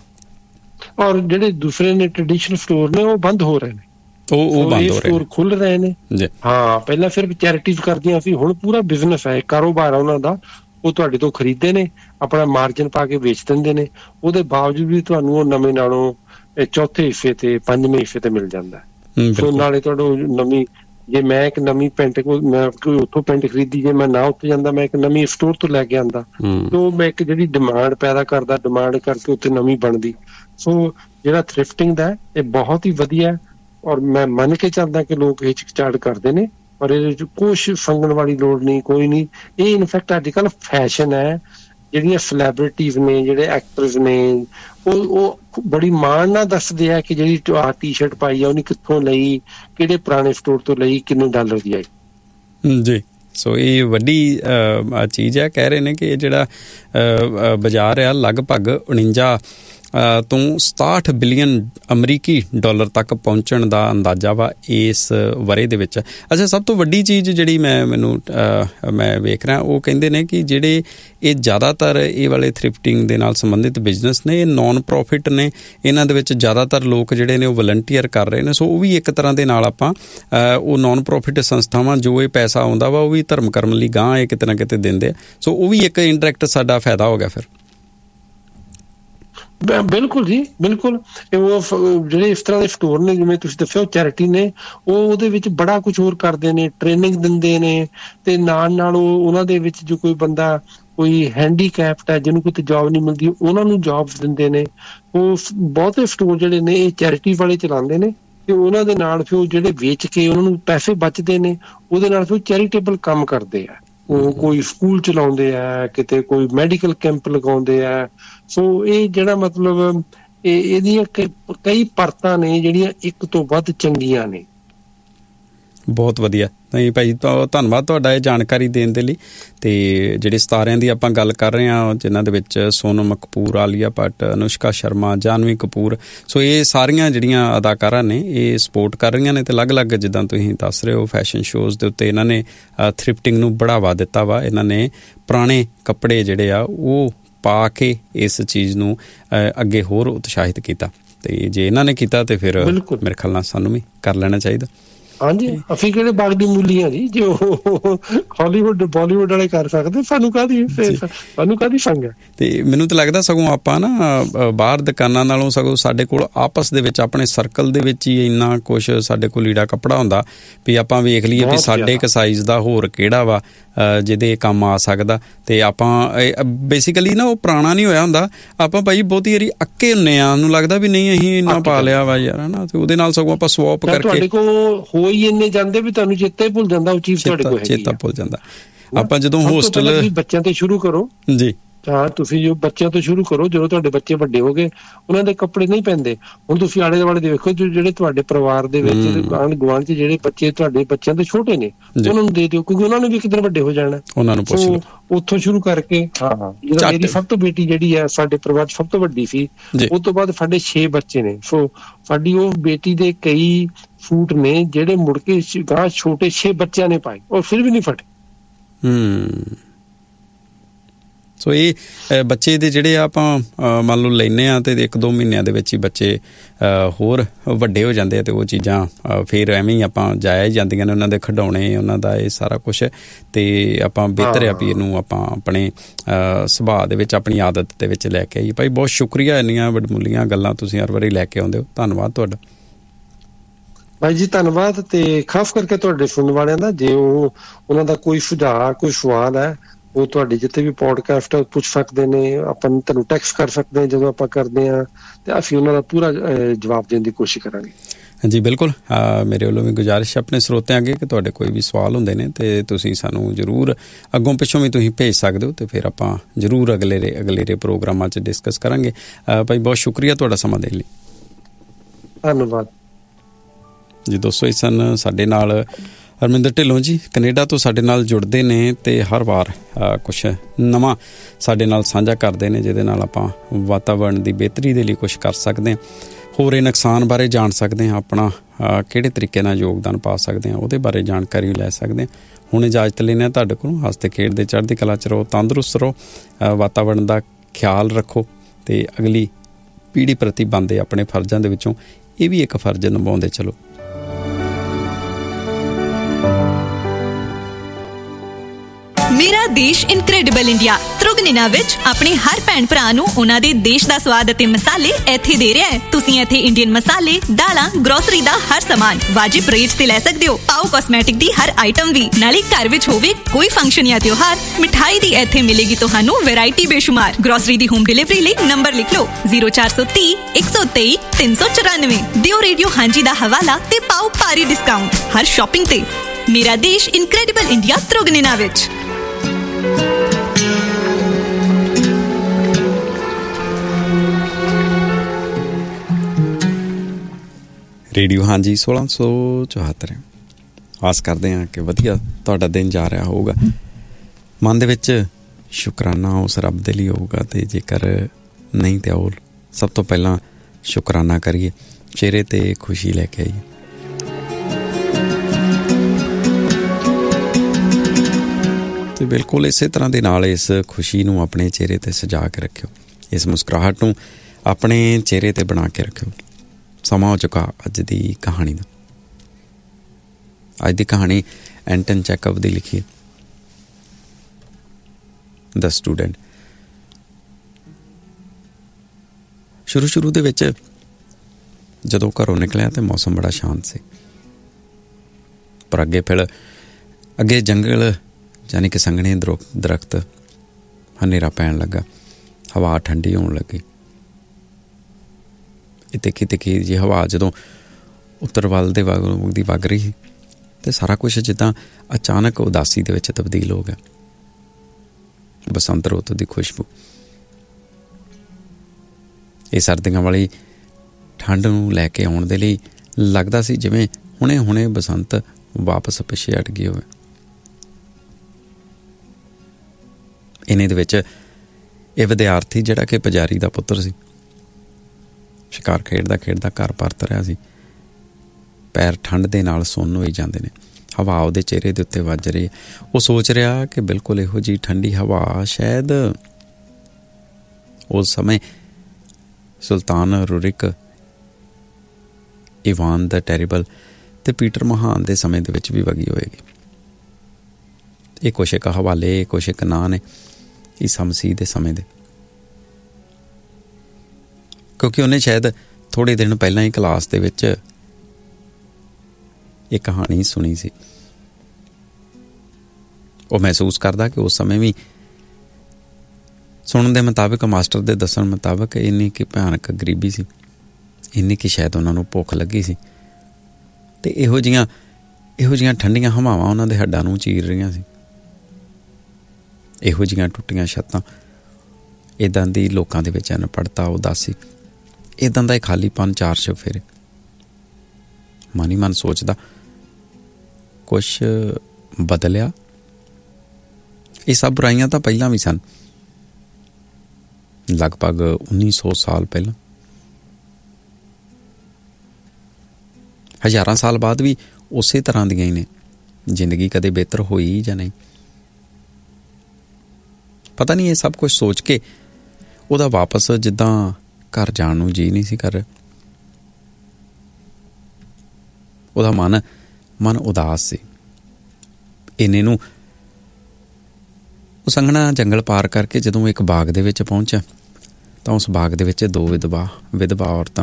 ਔਰ ਜਿਹੜੇ ਦੂਸਰੇ ਨੇ ਟ੍ਰੈਡੀਸ਼ਨਲ ਸਟੋਰ ਨੇ ਉਹ ਬੰਦ ਹੋ ਰਹੇ ਨੇ, ਉਹ ਉਹ ਬੰਦ ਹੋ ਰਹੇ ਨੇ, ਖੁੱਲ ਰਹੇ ਨੇ। ਹਾਂ, ਪਹਿਲਾਂ ਸਿਰਫ ਚੈਰਿਟੀਜ਼ ਕਰਦੀਆਂ ਸੀ, ਹੁਣ ਪੂਰਾ ਬਿਜ਼ਨਸ ਹੈ, ਕਾਰੋਬਾਰ ਆ ਉਹਨਾਂ ਦਾ। ਉਹ ਤੁਹਾਡੇ ਤੋਂ ਖਰੀਦਦੇ ਨੇ, ਆਪਣਾ ਮਾਰਜਨ ਪਾ ਕੇ ਵੇਚ ਦਿੰਦੇ ਨੇ, ਉਹਦੇ ਬਾਵਜੂਦ ਵੀ ਤੁਹਾਨੂੰ ਉਹ ਨਵੇਂ ਨਾਲੋਂ ਚੌਥੇ ਹਿੱਸੇ ਤੇ ਪੰਜਵੇਂ ਹਿੱਸੇ ਤੇ ਮਿਲ ਜਾਂਦਾ। ਸੋ ਨਾਲੇ ਤੁਹਾਨੂੰ ਨਵੀਂ, ਜੇ ਮੈਂ ਇੱਕ ਨਵੀਂ ਪੈਂਟ ਮੈਂ ਕੋਈ ਉੱਥੋਂ ਪੈਂਟ ਖਰੀਦੀ, ਜੇ ਮੈਂ ਨਾ ਉੱਥੇ ਜਾਂਦਾ ਮੈਂ ਇੱਕ ਨਵੀਂ ਸਟੋਰ ਤੋਂ ਲੈ ਕੇ ਆਉਂਦਾ, ਤਾਂ ਮੈਂ ਇੱਕ ਜਿਹੜੀ ਡਿਮਾਂਡ ਪੈਦਾ ਕਰਦਾ, ਡਿਮਾਂਡ ਕਰਕੇ ਉੱਥੇ ਨਵੀਂ ਬਣਦੀ। ਸੋ ਜਿਹੜਾ ਥ੍ਰਿਫਟਿੰਗ ਦਾ ਇਹ ਬਹੁਤ ਹੀ ਵਧੀਆ, ਔਰ ਮੈਂ ਮੰਨ ਕੇ ਚੱਲਦਾ ਕਿ ਲੋਕ ਹਿਚਕਚਾਹਟ ਕਰਦੇ ਨੇ, ਪਰ ਇਹਦੇ ਚ ਕੁਛ ਸੰਗਣ ਵਾਲੀ ਲੋੜ ਨਹੀਂ, ਕੋਈ ਨਹੀਂ। ਇਹ ਇਨਫੈਕਟ ਅੱਜ ਕੱਲ੍ਹ ਫੈਸ਼ਨ ਹੈ। ਜਿਹੜੀਆਂ ਸੈਲੈਬਰਿਟੀਜ਼ ਨੇ, ਜਿਹੜੇ ਐਕਟਰਸ ਨੇ, ਉਹ ਉਹ ਬੜੀ ਮਾਣ ਨਾਲ ਦੱਸਦੇ ਆ ਕਿ ਜਿਹੜੀ ਆਹ ਟੀ ਸ਼ਰਟ ਪਾਈ ਆ ਉਹਨੇ ਕਿੱਥੋਂ ਲਈ, ਕਿਹੜੇ ਪੁਰਾਣੇ ਸਟੋਰ ਤੋਂ ਲਈ, ਕਿੰਨੇ ਡਾਲਰ ਦੀ ਆਈ ਜੀ। ਸੋ ਇਹ ਵੱਡੀ ਚੀਜ਼ ਹੈ। ਕਹਿ ਰਹੇ ਨੇ ਕਿ ਇਹ ਜਿਹੜਾ ਬਾਜ਼ਾਰ ਆ ਲਗਭਗ ਉਣੰਜਾ ਤੋਂ ਸਤਾਹਠ ਬਿਲੀਅਨ ਅਮਰੀਕੀ ਡਾਲਰ ਤੱਕ ਪਹੁੰਚਣ ਦਾ ਅੰਦਾਜ਼ਾ ਵਾ ਇਸ ਵਰ੍ਹੇ ਦੇ ਵਿੱਚ। ਅੱਛਾ, ਸਭ ਤੋਂ ਵੱਡੀ ਚੀਜ਼ ਜਿਹੜੀ ਮੈਂ ਮੈਨੂੰ ਮੈਂ ਵੇਖ ਰਿਹਾ, ਉਹ ਕਹਿੰਦੇ ਨੇ ਕਿ ਜਿਹੜੇ ਇਹ ਜ਼ਿਆਦਾਤਰ ਇਹ ਵਾਲੇ ਥ੍ਰਿਫਟਿੰਗ ਦੇ ਨਾਲ ਸੰਬੰਧਿਤ ਬਿਜ਼ਨਸ ਨੇ, ਇਹ ਨੋਨ ਪ੍ਰੋਫਿਟ ਨੇ। ਇਹਨਾਂ ਦੇ ਵਿੱਚ ਜ਼ਿਆਦਾਤਰ ਲੋਕ ਜਿਹੜੇ ਨੇ ਉਹ ਵਲੰਟੀਅਰ ਕਰ ਰਹੇ ਨੇ। ਸੋ ਉਹ ਵੀ ਇੱਕ ਤਰ੍ਹਾਂ ਦੇ ਨਾਲ ਆਪਾਂ ਉਹ ਨੋਨ ਪ੍ਰੋਫਿਟ ਸੰਸਥਾਵਾਂ ਜੋ ਇਹ ਪੈਸਾ ਆਉਂਦਾ ਵਾ ਉਹ ਵੀ ਧਰਮ ਕਰਮ ਲਈ ਗਾਂਹ ਇਹ ਕਿਤੇ ਨਾ ਕਿਤੇ ਦਿੰਦੇ ਆ। ਸੋ ਉਹ ਵੀ ਇੱਕ ਇੰਡਾਇਰੈਕਟ ਸਾਡਾ ਫਾਇਦਾ ਹੋ ਗਿਆ ਫਿਰ। ਬਿਲਕੁਲ ਜੀ, ਬਿਲਕੁਲ। ਉਹ ਜਿਹੜੇ ਇਸ ਤਰ੍ਹਾਂ ਦੇ ਸਟੋਰ ਨੇ, ਜਿਵੇਂ ਤੁਸੀਂ ਦੱਸਿਆ, ਉਹ ਚੈਰਿਟੀ ਨੇ, ਉਹ ਉਹਦੇ ਵਿੱਚ ਬੜਾ ਕੁਛ ਹੋਰ ਕਰਦੇ ਨੇ, ਟ੍ਰੇਨਿੰਗ ਦਿੰਦੇ ਨੇ, ਤੇ ਨਾਲ ਨਾਲ ਉਹ ਉਹਨਾਂ ਦੇ ਵਿੱਚ ਜੋ ਕੋਈ ਬੰਦਾ ਕੋਈ ਹੈਂਡੀਕੈਪਟ ਹੈ, ਜਿਹਨੂੰ ਕਿਤੇ ਜੋਬ ਨਹੀਂ ਮਿਲਦੀ, ਉਹਨਾਂ ਨੂੰ ਜੋਬਸ ਦਿੰਦੇ ਨੇ। ਉਹ ਬਹੁਤੇ ਸਟੋਰ ਜਿਹੜੇ ਨੇ ਇਹ ਚੈਰਿਟੀ ਵਾਲੇ ਚਲਾਉਂਦੇ ਨੇ, ਤੇ ਉਹਨਾਂ ਦੇ ਨਾਲ ਫਿਰ ਉਹ ਜਿਹੜੇ ਵੇਚ ਕੇ ਉਹਨਾਂ ਨੂੰ ਪੈਸੇ ਬਚਦੇ ਨੇ, ਉਹਦੇ ਨਾਲ ਫਿਰ ਚੈਰੀਟੇਬਲ ਕੰਮ ਕਰਦੇ ਆ। ਉਹ ਕੋਈ ਸਕੂਲ ਚਲਾਉਂਦੇ ਆ, ਕਿਤੇ ਕੋਈ ਮੈਡੀਕਲ ਕੈਂਪ ਲਗਾਉਂਦੇ ਆ। ਸੋ ਇਹ ਜਿਹੜਾ ਮਤਲਬ ਇਹ ਇਹਦੀਆਂ ਕਈ ਪਰਤਾਂ ਨੇ ਜਿਹੜੀਆਂ ਇੱਕ ਤੋਂ ਵੱਧ ਚੰਗੀਆਂ ਨੇ। ਬਹੁਤ ਵਧੀਆ। ਨਹੀਂ ਭਾਈ, ਧੰਨਵਾਦ ਤੁਹਾਡਾ ਇਹ ਜਾਣਕਾਰੀ ਦੇਣ ਦੇ ਲਈ। ਅਤੇ ਜਿਹੜੇ ਸਿਤਾਰਿਆਂ ਦੀ ਆਪਾਂ ਗੱਲ ਕਰ ਰਹੇ ਹਾਂ, ਜਿਨ੍ਹਾਂ ਦੇ ਵਿੱਚ ਸੋਨਮ ਕਪੂਰ, ਆਲੀਆ ਭੱਟ, ਅਨੁਸ਼ਕਾ ਸ਼ਰਮਾ, ਜਾਨਵੀ ਕਪੂਰ, ਸੋ ਇਹ ਸਾਰੀਆਂ ਜਿਹੜੀਆਂ ਅਦਾਕਾਰਾਂ ਨੇ ਇਹ ਸਪੋਰਟ ਕਰ ਰਹੀਆਂ ਨੇ। ਅਤੇ ਅਲੱਗ-ਅਲੱਗ ਜਿੱਦਾਂ ਤੁਸੀਂ ਦੱਸ ਰਹੇ ਹੋ ਫੈਸ਼ਨ ਸ਼ੋਜ਼ ਦੇ ਉੱਤੇ ਇਹਨਾਂ ਨੇ ਥ੍ਰਿਫਟਿੰਗ ਨੂੰ ਬੜਾਵਾ ਦਿੱਤਾ ਵਾ। ਇਹਨਾਂ ਨੇ ਪੁਰਾਣੇ ਕੱਪੜੇ ਜਿਹੜੇ ਆ ਉਹ ਪਾ ਕੇ ਇਸ ਚੀਜ਼ ਨੂੰ ਅੱਗੇ ਹੋਰ ਉਤਸ਼ਾਹਿਤ ਕੀਤਾ। ਅਤੇ ਜੇ ਇਹਨਾਂ ਨੇ ਕੀਤਾ ਤਾਂ ਫਿਰ ਮੇਰੇ ਖਿਆਲ ਨਾਲ ਸਾਨੂੰ ਵੀ ਕਰ ਲੈਣਾ ਚਾਹੀਦਾ। ਹਾਂਜੀ, ਅਸੀਂ ਕਿਹੜੇ ਬਾਗ ਦੀ ਮੂਲੀ ਆ ਜੀ, ਜੋ ਹਾਲੀਵੁੱਡ ਬਾਲੀਵੁੱਡ ਵਾਲੇ ਕਰ ਸਕਦੇ, ਸਾਨੂੰ ਕਾਹਦੀ ਸਾਨੂੰ ਕਾਹਦੀ ਸੰਗ ਹੈ। ਤੇ ਮੈਨੂੰ ਤਾਂ ਲੱਗਦਾ ਸਗੋਂ ਆਪਾਂ ਨਾ ਬਾਹਰ ਦੁਕਾਨਾਂ ਨਾਲੋਂ ਸਗੋਂ ਸਾਡੇ ਕੋਲ ਆਪਸ ਦੇ ਵਿੱਚ ਆਪਣੇ ਸਰਕਲ ਦੇ ਵਿੱਚ ਹੀ ਇੰਨਾ ਕੁਛ ਸਾਡੇ ਕੋਲ ਲੀੜਾ ਕੱਪੜਾ ਹੁੰਦਾ ਵੀ ਆਪਾਂ ਵੇਖ ਲਈਏ ਵੀ ਸਾਡੇ ਇੱਕ ਸਾਈਜ਼ ਦਾ ਹੋਰ ਕਿਹੜਾ ਵਾ ਜਿਹਦੇ ਕੰਮ ਆ ਸਕਦਾ। ਤੇ ਆਪਾਂ ਬੇਸਿਕਲੀ ਨਾ ਉਹ ਪੁਰਾਣਾ ਨਹੀਂ ਹੋਇਆ ਹੁੰਦਾ, ਆਪਾਂ ਭਾਈ ਬਹੁਤੀ ਵਾਰੀ ਅੱਕੇ ਹੁੰਦੇ ਆ, ਉਹਨੂੰ ਲੱਗਦਾ ਵੀ ਨਹੀਂ ਅਸੀਂ ਇੰਨਾ ਪਾ ਲਿਆ ਵਾ ਯਾਰ, ਹਨਾ। ਤੇ ਉਹਦੇ ਨਾਲ ਸਗੋਂ ਆਪਾਂ ਸਵਾਪ ਕਰਕੇ ਹੀ ਇੰਨੇ ਜਾਂਦੇ ਵੀ ਤੁਹਾਨੂੰ ਚੇਤਾ ਹੀ ਭੁੱਲ ਜਾਂਦਾ ਉਹ ਚੀਜ਼ ਤੁਹਾਡੇ ਕੋਲ, ਚੇਤਾ ਭੁੱਲ ਜਾਂਦਾ। ਆਪਾਂ ਜਦੋਂ ਹੋਸਟਲ ਬੱਚਿਆਂ ਤੇ ਸ਼ੁਰੂ ਕਰੋ ਜੀ, ਹਾਂ ਤੁਸੀਂ ਜੋ ਬੱਚਿਆਂ ਤੋਂ ਸ਼ੁਰੂ ਕਰੋ, ਜਦੋਂ ਤੁਹਾਡੇ ਬੱਚੇ ਵੱਡੇ ਹੋ ਗਏ ਉਹਨਾਂ ਦੇ ਕੱਪੜੇ ਨਹੀਂ ਪੈਂਦੇ। ਹੁਣ ਤੁਸੀਂ ਆਲੇ ਦੁਆਲੇ ਦੇਖੋ, ਜਿਹੜੇ ਤੁਹਾਡੇ ਪਰਿਵਾਰ ਦੇ ਵਿੱਚ ਆਂਢ ਗੁਆਂਢ ਚ ਜਿਹੜੇ ਬੱਚੇ ਤੁਹਾਡੇ ਬੱਚਿਆਂ ਤੋਂ ਛੋਟੇ ਨੇ ਉਹਨਾਂ ਨੂੰ ਦੇ ਦਿਓ, ਕਿਉਂਕਿ ਉਹਨਾਂ ਨੇ ਵੀ ਇੱਕ ਦਿਨ ਵੱਡੇ ਹੋ ਜਾਣਾ। ਉਹਨਾਂ ਨੂੰ ਪੁੱਛ ਲਓ ਉੱਥੋਂ ਸ਼ੁਰੂ ਕਰਕੇ। ਹਾਂ, ਮੇਰੀ ਸਭ ਤੋਂ ਬੇਟੀ ਜਿਹੜੀ ਹੈ ਸਾਡੇ ਪਰਿਵਾਰ ਚ ਸਭ ਤੋਂ ਵੱਡੀ ਸੀ, ਉਸ ਤੋਂ ਬਾਅਦ ਸਾਡੇ ਛੇ ਬੱਚੇ ਨੇ। ਸੋ ਸਾਡੀ ਉਹ ਬੇਟੀ ਦੇ ਕਈ ਸੂਟ ਨੇ ਜਿਹੜੇ ਮੁੜ ਕੇ ਗਾਂ ਛੋਟੇ ਛੇ ਬੱਚਿਆਂ ਨੇ ਪਾਏ ਔਰ ਫਿਰ ਵੀ ਨਹੀਂ ਫਟੇ। ਹੂੰ ਸੋ ਇਹ ਬੱਚੇ ਦੇ ਜਿਹੜੇ ਆਪਾਂ ਮੰਨ ਲਓ ਲੈਂਦੇ ਹਾਂ ਅਤੇ ਇੱਕ ਦੋ ਮਹੀਨਿਆਂ ਦੇ ਵਿੱਚ ਹੀ ਬੱਚੇ ਹੋਰ ਵੱਡੇ ਹੋ ਜਾਂਦੇ ਆ, ਅਤੇ ਉਹ ਚੀਜ਼ਾਂ ਫਿਰ ਐਵੇਂ ਹੀ ਆਪਾਂ ਜਾਇਆ ਹੀ ਜਾਂਦੀਆਂ ਨੇ, ਉਹਨਾਂ ਦੇ ਖਿਡੌਣੇ, ਉਹਨਾਂ ਦਾ ਇਹ ਸਾਰਾ ਕੁਛ। ਅਤੇ ਆਪਾਂ ਬਿਹਤਰ ਆ ਵੀ ਇਹਨੂੰ ਆਪਾਂ ਆਪਣੇ ਸੁਭਾਅ ਦੇ ਵਿੱਚ, ਆਪਣੀ ਆਦਤ ਦੇ ਵਿੱਚ ਲੈ ਕੇ ਆਈਏ। ਭਾਈ ਬਹੁਤ ਸ਼ੁਕਰੀਆ, ਇੰਨੀਆਂ ਵਡਮੁੱਲੀਆਂ ਗੱਲਾਂ ਤੁਸੀਂ ਹਰ ਵਾਰੀ ਲੈ ਕੇ ਆਉਂਦੇ ਹੋ, ਧੰਨਵਾਦ ਤੁਹਾਡਾ। ਭਾਈ ਜੀ ਧੰਨਵਾਦ। ਤੇ ਖਾਸ ਕਰਕੇ ਤੁਹਾਡੇ ਸੁਣਨ ਵਾਲਿਆਂ ਦਾ, ਜੇ ਉਹ ਉਹਨਾਂ ਦਾ ਕੋਈ ਸੁਝਾਅ, ਕੋਈ ਸਵਾਲ ਹੈ, ਉਹ ਤੁਹਾਡੇ ਜਿੱਥੇ ਵੀ ਪੋਡਕਾਸਟ ਆ ਪੁੱਛ ਸਕਦੇ ਨੇ, ਆਪਾਂ ਤੁਹਾਨੂੰ ਟੈਕਸਟ ਕਰ ਸਕਦੇ ਹਾਂ ਜਦੋਂ ਆਪਾਂ ਕਰਦੇ ਹਾਂ, ਤੇ ਅਸੀਂ ਉਹਨਾਂ ਦਾ ਪੂਰਾ ਜਵਾਬ ਦੇਣ ਦੀ ਕੋਸ਼ਿਸ਼ ਕਰਾਂਗੇ। ਹਾਂਜੀ ਬਿਲਕੁਲ, ਮੇਰੇ ਵੱਲੋਂ ਵੀ ਗੁਜ਼ਾਰਿਸ਼ ਆਪਣੇ ਸਰੋਤਿਆਂ ਅੱਗੇ ਕਿ ਤੁਹਾਡੇ ਕੋਈ ਵੀ ਸਵਾਲ ਹੁੰਦੇ ਨੇ ਤੇ ਤੁਸੀਂ ਸਾਨੂੰ ਜ਼ਰੂਰ ਅੱਗੋਂ ਪਿੱਛੋਂ ਵੀ ਤੁਸੀਂ ਭੇਜ ਸਕਦੇ ਹੋ, ਤੇ ਫਿਰ ਆਪਾਂ ਜ਼ਰੂਰ ਅਗਲੇਰੇ ਅਗਲੇਰੇ ਪ੍ਰੋਗਰਾਮਾਂ 'ਚ ਡਿਸਕਸ ਕਰਾਂਗੇ। ਭਾਈ ਬਹੁਤ ਸ਼ੁਕਰੀਆ ਤੁਹਾਡਾ ਸਮਾਂ ਦੇਣ ਲਈ। ਧੰਨਵਾਦ ਜੀ। ਦੋਸਤੋ ਇਸ ਸਨ ਸਾਡੇ ਨਾਲ ਹਰਮਿੰਦਰ ਢਿੱਲੋਂ ਜੀ, ਕੈਨੇਡਾ ਤੋਂ ਸਾਡੇ ਨਾਲ ਜੁੜਦੇ ਨੇ ਤੇ ਹਰ ਵਾਰ ਕੁਛ ਨਵਾਂ ਸਾਡੇ ਨਾਲ ਸਾਂਝਾ ਕਰਦੇ ਨੇ, ਜਿਹਦੇ ਨਾਲ ਆਪਾਂ ਵਾਤਾਵਰਣ ਦੀ ਬਿਹਤਰੀ ਦੇ ਲਈ ਕੁਛ ਕਰ ਸਕਦੇ ਹਾਂ, ਹੋਰ ਇਹ ਨੁਕਸਾਨ ਬਾਰੇ ਜਾਣ ਸਕਦੇ ਹਾਂ, ਆਪਣਾ ਕਿਹੜੇ ਤਰੀਕੇ ਨਾਲ ਯੋਗਦਾਨ ਪਾ ਸਕਦੇ ਹਾਂ ਉਹਦੇ ਬਾਰੇ ਜਾਣਕਾਰੀ ਲੈ ਸਕਦੇ ਹਾਂ। ਹੁਣ ਇਜਾਜ਼ਤ ਲੈਂਦੇ ਹਾਂ ਤੁਹਾਡੇ ਕੋਲੋਂ। ਹੱਸਦੇ ਖੇਡਦੇ ਚੜ੍ਹਦੀ ਕਲਾ 'ਚ ਰਹੋ, ਤੰਦਰੁਸਤ ਰਹੋ, ਵਾਤਾਵਰਣ ਦਾ ਖਿਆਲ ਰੱਖੋ ਤੇ ਅਗਲੀ ਪੀੜ੍ਹੀ ਪ੍ਰਤੀ ਬਣਦੇ ਆਪਣੇ ਫਰਜ਼ਾਂ ਦੇ ਵਿੱਚੋਂ ਇਹ ਵੀ ਇੱਕ ਫਰਜ਼ ਨਿਭਾਉਂਦੇ ਚਲੋ। ਮੇਰਾ ਦੇਸ਼ ਇਨਕ੍ਰੈਡੀਬਲ ਇੰਡੀਆ ਤ੍ਰਿਗੁਣਿਨਾ ਵਿੱਚ ਆਪਣੇ ਹਰ ਭੈਣ ਭਰਾ ਨੂੰ ਉਹਨਾਂ ਦੇ ਦੇਸ਼ ਦਾ ਸਵਾਦ ਅਤੇ ਮਸਾਲੇ ਇੱਥੇ ਦੇ ਰਿਹਾ ਹੈ। ਤੁਸੀਂ ਇੱਥੇ ਇੰਡੀਅਨ ਮਸਾਲੇ, ਦਾਲਾਂ, ਗਰੋਸਰੀ ਦਾ ਹਰ ਸਮਾਨ ਵਾਜਿਬ ਰੇਟ ਤੇ ਲੈ ਸਕਦੇ ਹੋ। ਪਾਓ ਕਾਸਮੈਟਿਕ ਦੀ ਹਰ ਆਈਟਮ ਵੀ, ਨਾਲੇ ਘਰ ਵਿੱਚ ਹੋਵੇ ਕੋਈ ਫੰਕਸ਼ਨ ਜਾਂ ਤਿਉਹਾਰ, ਮਿਠਾਈ ਦੀ ਇੱਥੇ ਮਿਲੇਗੀ ਤੁਹਾਨੂੰ ਵੈਰਾਈਟੀ ਬੇਸ਼ੁਮਾਰ। ਗਰੋਸਰੀ ਦੀ ਹੋਮ ਡਿਲੀਵਰੀ ਲਈ ਨੰਬਰ ਲਿਖ ਲਓ ਜ਼ੀਰੋ ਚਾਰ ਸੌ ਤੀਹ ਇੱਕ ਸੌ ਤੇਈ ਤਿੰਨ ਸੌ ਚੁਰਾਨਵੇਂ। ਦਿਓ ਰੇਡੀਓ ਹਾਂਜੀ ਦਾ ਹਵਾਲਾ ਤੇ ਪਾਓ ਭਾਰੀ ਡਿਸਕਾਊਂਟ ਹਰ ਸ਼ਾਪਿੰਗ ਤੇ। ਮੇਰਾ ਦੇਸ਼ ਇਨਕ੍ਰੈਡੀਬਲ ਇੰਡੀਆ ਤ੍ਰਿਗੁਣਿਨਾ ਵਿੱਚ। ਰੇਡੀਓ ਹਾਂਜੀ ਸੋਲਾਂ ਸੌ ਚੁਹੱਤਰ। ਆਸ ਕਰਦੇ ਹਾਂ ਕਿ ਵਧੀਆ ਤੁਹਾਡਾ ਦਿਨ ਜਾ ਰਿਹਾ ਹੋਊਗਾ, ਮਨ ਦੇ ਵਿੱਚ ਸ਼ੁਕਰਾਨਾ ਉਸ ਰੱਬ ਦੇ ਲਈ ਹੋਊਗਾ, ਅਤੇ ਜੇਕਰ ਨਹੀਂ ਤਾਂ ਉਹ ਸਭ ਤੋਂ ਪਹਿਲਾਂ ਸ਼ੁਕਰਾਨਾ ਕਰੀਏ, ਚਿਹਰੇ 'ਤੇ ਖੁਸ਼ੀ ਲੈ ਕੇ ਆਈਏ। ਅਤੇ ਬਿਲਕੁਲ ਇਸੇ ਤਰ੍ਹਾਂ ਦੇ ਨਾਲ ਇਸ ਖੁਸ਼ੀ ਨੂੰ ਆਪਣੇ ਚਿਹਰੇ 'ਤੇ ਸਜਾ ਕੇ ਰੱਖਿਓ, ਇਸ ਮੁਸਕਰਾਹਟ ਨੂੰ ਆਪਣੇ ਚਿਹਰੇ 'ਤੇ ਬਣਾ ਕੇ ਰੱਖਿਓ। ਸਮਾਂ ਹੋ ਚੁੱਕਾ ਅੱਜ ਦੀ ਕਹਾਣੀ ਦਾ। ਅੱਜ ਦੀ ਕਹਾਣੀ ਐਂਟਨ ਚੈਕਵ ਦੀ ਲਿਖੀ, ਦ ਸਟੂਡੈਂਟ। ਸ਼ੁਰੂ ਸ਼ੁਰੂ ਦੇ ਵਿੱਚ ਜਦੋਂ ਘਰੋਂ ਨਿਕਲਿਆ ਤਾਂ ਮੌਸਮ ਬੜਾ ਸ਼ਾਂਤ ਸੀ, ਪਰ ਅੱਗੇ ਫਿਰ ਅੱਗੇ ਜੰਗਲ ਯਾਨੀ ਕਿ ਸੰਘਣੇ ਦਰਖਤ, ਹਨੇਰਾ ਪੈਣ ਲੱਗਾ, ਹਵਾ ਠੰਡੀ ਹੋਣ ਲੱਗੀ। ਇਹ ਤਿੱਖੀ ਤਿੱਖੀ ਜਿਹੀ ਹਵਾ ਜਦੋਂ ਉੱਤਰ ਵੱਲ ਦੇ ਵਗ ਦੀ ਵਗ ਰਹੀ ਅਤੇ ਸਾਰਾ ਕੁਛ ਜਿੱਦਾਂ ਅਚਾਨਕ ਉਦਾਸੀ ਦੇ ਵਿੱਚ ਤਬਦੀਲ ਹੋ ਗਿਆ। ਬਸੰਤ ਰੁੱਤ ਦੀ ਖੁਸ਼ਬੂ, ਇਹ ਸਰਦੀਆਂ ਵਾਲੀ ਠੰਡ ਨੂੰ ਲੈ ਕੇ ਆਉਣ ਦੇ ਲਈ ਲੱਗਦਾ ਸੀ ਜਿਵੇਂ ਹੁਣੇ ਹੁਣੇ ਬਸੰਤ ਵਾਪਸ ਪਿੱਛੇ ਹਟ ਗਈ ਹੋਵੇ। ਇਹਨੇ ਦੇ ਵਿੱਚ ਇਹ ਵਿਦਿਆਰਥੀ ਜਿਹੜਾ ਕਿ ਪੁਜਾਰੀ ਦਾ ਪੁੱਤਰ ਸੀ, ਸ਼ਿਕਾਰ ਖੇਡਦਾ ਖੇਡਦਾ ਘਰ ਪਰਤ ਰਿਹਾ ਸੀ। ਪੈਰ ਠੰਡ ਦੇ ਨਾਲ ਸੁੰਨ ਹੋਈ ਜਾਂਦੇ ਨੇ, ਹਵਾ ਉਹਦੇ ਚਿਹਰੇ ਦੇ ਉੱਤੇ ਵੱਜ ਰਹੀ। ਉਹ ਸੋਚ ਰਿਹਾ ਕਿ ਬਿਲਕੁਲ ਇਹੋ ਜਿਹੀ ਠੰਡੀ ਹਵਾ ਸ਼ਾਇਦ ਉਸ ਸਮੇਂ ਸੁਲਤਾਨ ਰੁਰਿਕ, ਇਵਾਨ ਦਾ ਟੈਰੀਬਲ ਤੇ ਪੀਟਰ ਮਹਾਨ ਦੇ ਸਮੇਂ ਦੇ ਵਿੱਚ ਵੀ ਵਗੀ ਹੋਏਗੀ। ਇਹ ਕੁਛ ਇੱਕ ਹਵਾਲੇ, ਕੁਛ ਇੱਕ ਨਾਂ ਨੇ ਈਸਾ ਮਸੀਹ ਦੇ ਸਮੇਂ ਦੇ, ਕਿਉਂਕਿ ਉਹਨੇ ਸ਼ਾਇਦ ਥੋੜ੍ਹੇ ਦਿਨ ਪਹਿਲਾਂ ਹੀ ਕਲਾਸ ਦੇ ਵਿੱਚ ਇਹ ਕਹਾਣੀ ਸੁਣੀ ਸੀ। ਉਹ ਮਹਿਸੂਸ ਕਰਦਾ ਕਿ ਉਸ ਸਮੇਂ ਵੀ ਸੁਣਨ ਦੇ ਮੁਤਾਬਿਕ, ਮਾਸਟਰ ਦੇ ਦੱਸਣ ਮੁਤਾਬਿਕ, ਇੰਨੀ ਕਿ ਭਿਆਨਕ ਗਰੀਬੀ ਸੀ, ਇੰਨੀ ਕਿ ਸ਼ਾਇਦ ਉਹਨਾਂ ਨੂੰ ਭੁੱਖ ਲੱਗੀ ਸੀ, ਅਤੇ ਇਹੋ ਜਿਹੀਆਂ ਇਹੋ ਜਿਹੀਆਂ ਠੰਡੀਆਂ ਹਵਾਵਾਂ ਉਹਨਾਂ ਦੇ ਹੱਡਾਂ ਨੂੰ ਚੀਰ ਰਹੀਆਂ ਸੀ। ਇਹੋ ਜਿਹੀਆਂ ਟੁੱਟੀਆਂ ਛੱਤਾਂ, ਇੱਦਾਂ ਦੀ ਲੋਕਾਂ ਦੇ ਵਿੱਚ ਅਨਪੜ੍ਹਤਾ, ਉਦਾਸੀ, ਇੱਦਾਂ ਦਾ ਇਹ ਖਾਲੀਪਨ ਚਾਰ ਚੁਫੇਰੇ। ਮਨ ਹੀ ਮਨ ਸੋਚਦਾ ਕੁਛ ਬਦਲਿਆ। ਇਹ ਸਭ ਬੁਰਾਈਆਂ ਤਾਂ ਪਹਿਲਾਂ ਵੀ ਸਨ, ਲਗਭਗ ਉੱਨੀ ਸੌ ਸਾਲ ਪਹਿਲਾਂ। ਹਜ਼ਾਰਾਂ ਸਾਲ ਬਾਅਦ ਵੀ ਉਸੇ ਤਰ੍ਹਾਂ ਦੀਆਂ ਹੀ ਨੇ। ਜ਼ਿੰਦਗੀ ਕਦੇ ਬਿਹਤਰ ਹੋਈ ਜਾਂ ਨਹੀਂ, ਪਤਾ ਨਹੀਂ। ਇਹ ਸਭ ਕੁਛ ਸੋਚ ਕੇ ਉਹਦਾ ਵਾਪਸ ਜਿੱਦਾਂ ਘਰ ਜਾਣ ਨੂੰ ਜੀਅ ਨਹੀਂ ਸੀ ਕਰ ਰਿਹਾ। ਉਹਦਾ ਮਨ ਮਨ ਉਦਾਸ ਸੀ। ਇੰਨੇ ਨੂੰ ਉਹ ਸੰਘਣਾ ਜੰਗਲ ਪਾਰ ਕਰਕੇ ਜਦੋਂ ਇੱਕ ਬਾਗ ਦੇ ਵਿੱਚ ਪਹੁੰਚਿਆ ਤਾਂ ਉਸ ਬਾਗ ਦੇ ਵਿੱਚ ਦੋ ਵਿਧਵਾ ਵਿਧਵਾ ਔਰਤਾਂ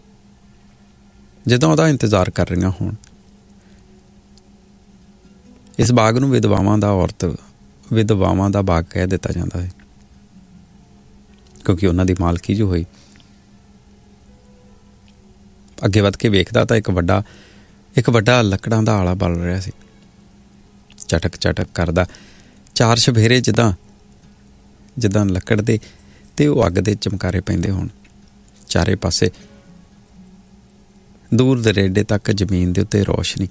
ਜਦੋਂ ਉਹਦਾ ਇੰਤਜ਼ਾਰ ਕਰ ਰਹੀਆਂ ਹੋਣ। ਇਸ ਬਾਗ ਨੂੰ ਵਿਧਵਾਵਾਂ ਦਾ ਔਰਤ ਵਿਧਵਾਵਾਂ ਦਾ ਬਾਗ ਕਹਿ ਦਿੱਤਾ ਜਾਂਦਾ ਹੈ, ਕਿਉਂਕਿ ਉਹਨਾਂ ਦੀ ਮਾਲਕੀ ਜੋ ਹੋਈ। ਅੱਗੇ ਵੱਧ ਕੇ ਵੇਖਦਾ ਤਾਂ ਇੱਕ ਵੱਡਾ ਇੱਕ ਵੱਡਾ ਲੱਕੜਾਂ ਦਾ ਆਲਾ ਬਲ ਰਿਹਾ ਸੀ, ਚਟਕ ਚਟਕ ਕਰਦਾ, ਚਾਰ ਛਫੇਰੇ ਜਿੱਦਾਂ ਜਿੱਦਾਂ ਲੱਕੜ ਦੇ ਤੇ ਉਹ ਅੱਗ ਦੇ ਚਮਕਾਰੇ ਪੈਂਦੇ ਹੋਣ। ਚਾਰੇ ਪਾਸੇ ਦੂਰ ਦਰੇਡੇ ਤੱਕ ਜ਼ਮੀਨ ਦੇ ਉੱਤੇ ਰੌਸ਼ਨੀ।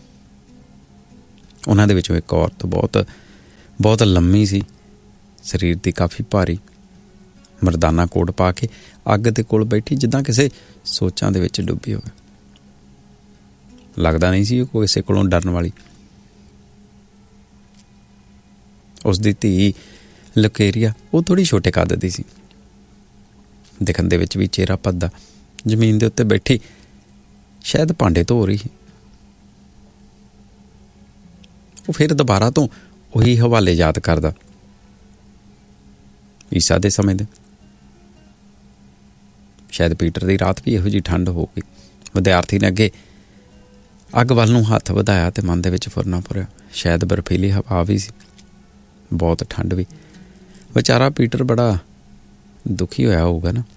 ਉਹਨਾਂ ਦੇ ਵਿੱਚੋਂ ਇੱਕ ਔਰਤ ਬਹੁਤ ਬਹੁਤ ਲੰਮੀ ਸੀ, ਸਰੀਰ ਦੀ ਕਾਫੀ ਭਾਰੀ, ਮਰਦਾਨਾ ਕੋਟ ਪਾ ਕੇ ਅੱਗ ਦੇ ਕੋਲ ਬੈਠੀ, ਜਿੱਦਾਂ ਕਿਸੇ ਸੋਚਾਂ ਦੇ ਵਿੱਚ ਡੁੱਬੀ ਹੋਵੇ। ਲੱਗਦਾ ਨਹੀਂ ਸੀ ਉਹ ਕਿਸੇ ਕੋਲੋਂ ਡਰਨ ਵਾਲੀ। ਉਸ ਦੀ ਧੀ ਲੁਕੇਰੀਆ, ਉਹ ਥੋੜ੍ਹੀ ਛੋਟੇ ਕੱਦ ਦੀ ਸੀ, ਦਿਖਣ ਦੇ ਵਿੱਚ ਵੀ ਚਿਹਰਾ ਭੱਦਾ, ਜ਼ਮੀਨ ਦੇ ਉੱਤੇ ਬੈਠੀ ਸ਼ਾਇਦ ਭਾਂਡੇ ਧੋ ਰਹੀ ਸੀ। ਉਹ ਫਿਰ ਦੁਬਾਰਾ ਤੋਂ ਉਹੀ ਹਵਾਲੇ ਯਾਦ ਕਰਦਾ, ਈਸਾ ਦੇ ਸਮੇਂ ਦੇ। ਸ਼ਾਇਦ ਪੀਟਰ ਦੀ ਰਾਤ ਵੀ ਇਹੋ ਜਿਹੀ ਠੰਡ ਹੋ ਗਈ। ਵਿਦਿਆਰਥੀ ਨੇ ਅੱਗੇ ਅੱਗ ਵੱਲ ਨੂੰ ਹੱਥ ਵਧਾਇਆ ਤੇ ਮਨ ਦੇ ਵਿੱਚ ਫੁਰਨਾ ਭਰਿਆ। ਸ਼ਾਇਦ ਬਰਫੀਲੀ ਹਵਾ ਵੀ ਸੀ, ਬਹੁਤ ਠੰਡ ਵੀ। ਵਿਚਾਰਾ ਪੀਟਰ ਬੜਾ ਦੁਖੀ ਹੋਇਆ ਹੋਊਗਾ ਨਾ।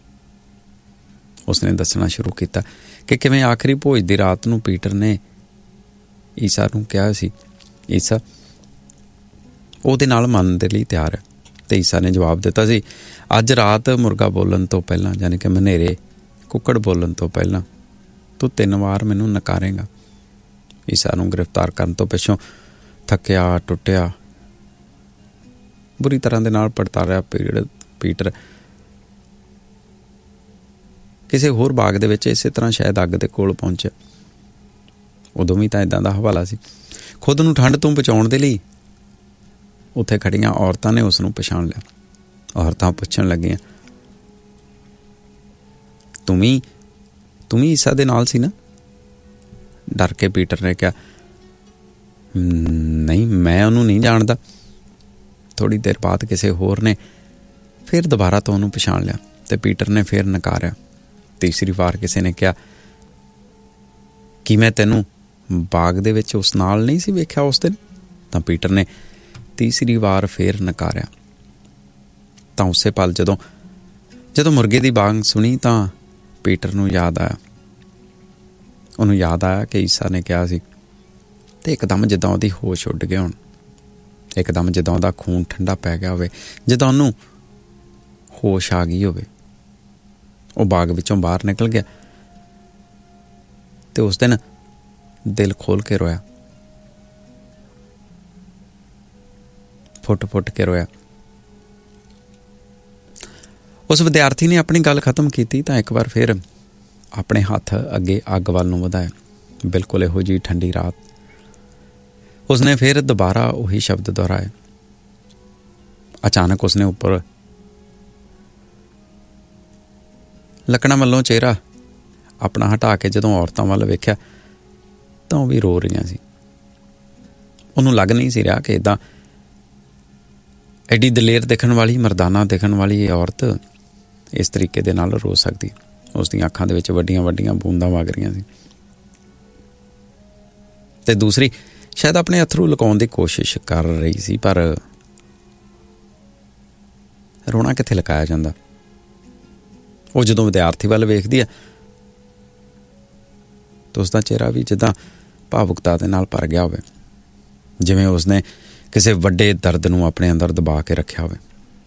ਉਸਨੇ ਦੱਸਣਾ ਸ਼ੁਰੂ ਕੀਤਾ ਕਿ ਕਿਵੇਂ ਆਖਰੀ ਭੋਜ ਦੀ ਰਾਤ ਨੂੰ ਪੀਟਰ ਨੇ ਈਸਾ ਨੂੰ ਕਿਹਾ ਸੀ, ਈਸਾ ਉਹਦੇ ਨਾਲ ਮੰਨਣ ਦੇ ਲਈ ਤਿਆਰ ਹੈ। ਤੇ ਈਸਾ ਨੇ ਜਵਾਬ ਦਿੱਤਾ ਸੀ, ਅੱਜ ਰਾਤ ਮੁਰਗਾ ਬੋਲਣ ਤੋਂ ਪਹਿਲਾਂ, ਯਾਨੀ ਕਿ ਮਨੇਰੇ ਕੁੱਕੜ ਬੋਲਣ ਤੋਂ ਪਹਿਲਾਂ ਤੂੰ ਤਿੰਨ ਵਾਰ ਮੈਨੂੰ ਨਕਾਰੇਂਗਾ। ਈਸਾ ਨੂੰ ਗ੍ਰਿਫਤਾਰ ਕਰਨ ਤੋਂ ਪਿੱਛੋਂ ਥੱਕਿਆ ਟੁੱਟਿਆ ਬੁਰੀ ਤਰ੍ਹਾਂ ਦੇ ਨਾਲ ਪੜਤਾਰਿਆ ਪੀਟਰ ਕਿਸੇ ਹੋਰ ਬਾਗ ਦੇ ਵਿੱਚ ਇਸੇ ਤਰ੍ਹਾਂ ਸ਼ਾਇਦ ਅੱਗ ਦੇ ਕੋਲ ਪਹੁੰਚਿਆ। ਉਦੋਂ ਵੀ ਤਾਂ ਇੱਦਾਂ ਦਾ ਹਵਾਲਾ ਸੀ। ਖੁਦ ਨੂੰ ਠੰਡ ਤੋਂ ਬਚਾਉਣ ਦੇ ਲਈ ਉੱਥੇ ਖੜੀਆਂ ਔਰਤਾਂ ਨੇ ਉਸ ਨੂੰ ਪਛਾਣ ਲਿਆ। ਔਰਤਾਂ ਪੁੱਛਣ ਲੱਗੀਆਂ, ਤੂੰ ਵੀ ਤੂੰ ਵੀ ਈਸਾ ਦੇ ਨਾਲ ਸੀ ਨਾ? ਡਰ ਕੇ ਪੀਟਰ ਨੇ ਕਿਹਾ, ਨਹੀਂ, ਮੈਂ ਉਹਨੂੰ ਨਹੀਂ ਜਾਣਦਾ। ਥੋੜ੍ਹੀ ਦੇਰ ਬਾਅਦ ਕਿਸੇ ਹੋਰ ਨੇ ਫਿਰ ਦੁਬਾਰਾ ਤੋਂ ਉਹਨੂੰ ਪਛਾਣ ਲਿਆ ਤੇ ਪੀਟਰ ਨੇ ਫਿਰ ਨਕਾਰਿਆ। ਤੀਸਰੀ ਵਾਰ ਕਿਸੇ ਨੇ ਕਿਹਾ, ਕੀ ਮੈਂ ਤੈਨੂੰ ਬਾਗ ਦੇ ਵਿੱਚ ਉਸ ਨਾਲ ਨਹੀਂ ਸੀ ਵੇਖਿਆ ਉਸ ਦਿਨ? ਤਾਂ ਪੀਟਰ ਨੇ ਤੀਸਰੀ ਵਾਰ ਫਿਰ ਨਕਾਰਿਆ। ਤਾਂ ਉਸੇ ਪਲ ਜਦੋਂ ਜਦੋਂ ਮੁਰਗੇ ਦੀ ਬਾਂਗ ਸੁਣੀ ਤਾਂ ਪੀਟਰ ਨੂੰ ਯਾਦ ਆਇਆ ਉਹਨੂੰ ਯਾਦ ਆਇਆ ਕਿ ਈਸਾ ਨੇ ਕਿਹਾ ਸੀ। ਤੇ ਇੱਕਦਮ ਜਿੱਦਾਂ ਉਹਦੀ ਹੋਸ਼ ਉੱਡ ਗਏ ਹੋਣ, ਇੱਕਦਮ ਜਿੱਦਾਂ ਉਹਦਾ ਖੂਨ ਠੰਡਾ ਪੈ ਗਿਆ ਹੋਵੇ, ਜਿੱਦਾਂ ਉਹਨੂੰ ਹੋਸ਼ ਆ ਗਈ ਹੋਵੇ। ਉਹ ਬਾਗ ਵਿੱਚੋਂ ਬਾਹਰ ਨਿਕਲ ਗਿਆ ਤੇ ਉਸ ਦਿਨ ਦਿਲ ਖੋਲ ਕੇ ਰੋਇਆ, ਫੁੱਟ ਫੁੱਟ ਕੇ ਰੋਇਆ। ਉਸ ਵਿਦਿਆਰਥੀ ਨੇ ਆਪਣੀ ਗੱਲ ਖਤਮ ਕੀਤੀ ਤਾਂ ਇੱਕ ਵਾਰ ਫਿਰ ਆਪਣੇ ਹੱਥ ਅੱਗੇ ਅੱਗ ਵੱਲ ਨੂੰ ਵਧਾਇਆ। ਬਿਲਕੁਲ ਇਹੋ ਜਿਹੀ ਠੰਡੀ ਰਾਤ। ਉਸਨੇ ਫਿਰ ਦੁਬਾਰਾ ਉਹੀ ਸ਼ਬਦ ਦੁਹਰਾਏ। ਅਚਾਨਕ ਉਸਨੇ ਉੱਪਰ ਲੱਕੜਾਂ ਵੱਲੋਂ ਚਿਹਰਾ ਆਪਣਾ ਹਟਾ ਕੇ ਜਦੋਂ ਔਰਤਾਂ ਵੱਲ ਵੇਖਿਆ ਤਾਂ ਉਹ ਵੀ ਰੋ ਰਹੀਆਂ ਸੀ। ਉਹਨੂੰ ਲੱਗ ਨਹੀਂ ਸੀ ਰਿਹਾ ਕਿ ਇੱਦਾਂ ਐਡੀ ਦਲੇਰ ਦਿਖਣ ਵਾਲੀ, ਮਰਦਾਨਾ ਦਿਖਣ ਵਾਲੀ ਇਹ ਔਰਤ ਇਸ ਤਰੀਕੇ ਦੇ ਨਾਲ ਰੋ ਸਕਦੀ। ਉਸ ਦੀਆਂ ਅੱਖਾਂ ਦੇ ਵਿੱਚ ਵੱਡੀਆਂ ਵੱਡੀਆਂ ਬੂੰਦਾਂ ਵਗ ਰਹੀਆਂ ਸੀ ਤੇ ਦੂਸਰੀ ਸ਼ਾਇਦ ਆਪਣੇ ਅਥਰੂ ਲੁਕਾਉਣ ਦੀ ਕੋਸ਼ਿਸ਼ ਕਰ ਰਹੀ ਸੀ, ਪਰ ਰੋਣਾ ਕਿੱਥੇ ਲੁਕਾਇਆ ਜਾਂਦਾ। ਉਹ ਜਦੋਂ ਵਿਦਿਆਰਥੀ ਵੱਲ ਵੇਖਦੀ ਹੈ ਤਾਂ ਉਸਦਾ ਚਿਹਰਾ ਵੀ ਜਿੱਦਾਂ ਭਾਵੁਕਤਾ ਦੇ ਨਾਲ ਭਰ ਗਿਆ ਹੋਵੇ, ਜਿਵੇਂ ਉਸਨੇ ਕਿਸੇ ਵੱਡੇ ਦਰਦ ਨੂੰ ਆਪਣੇ ਅੰਦਰ ਦਬਾ ਕੇ ਰੱਖਿਆ ਹੋਵੇ।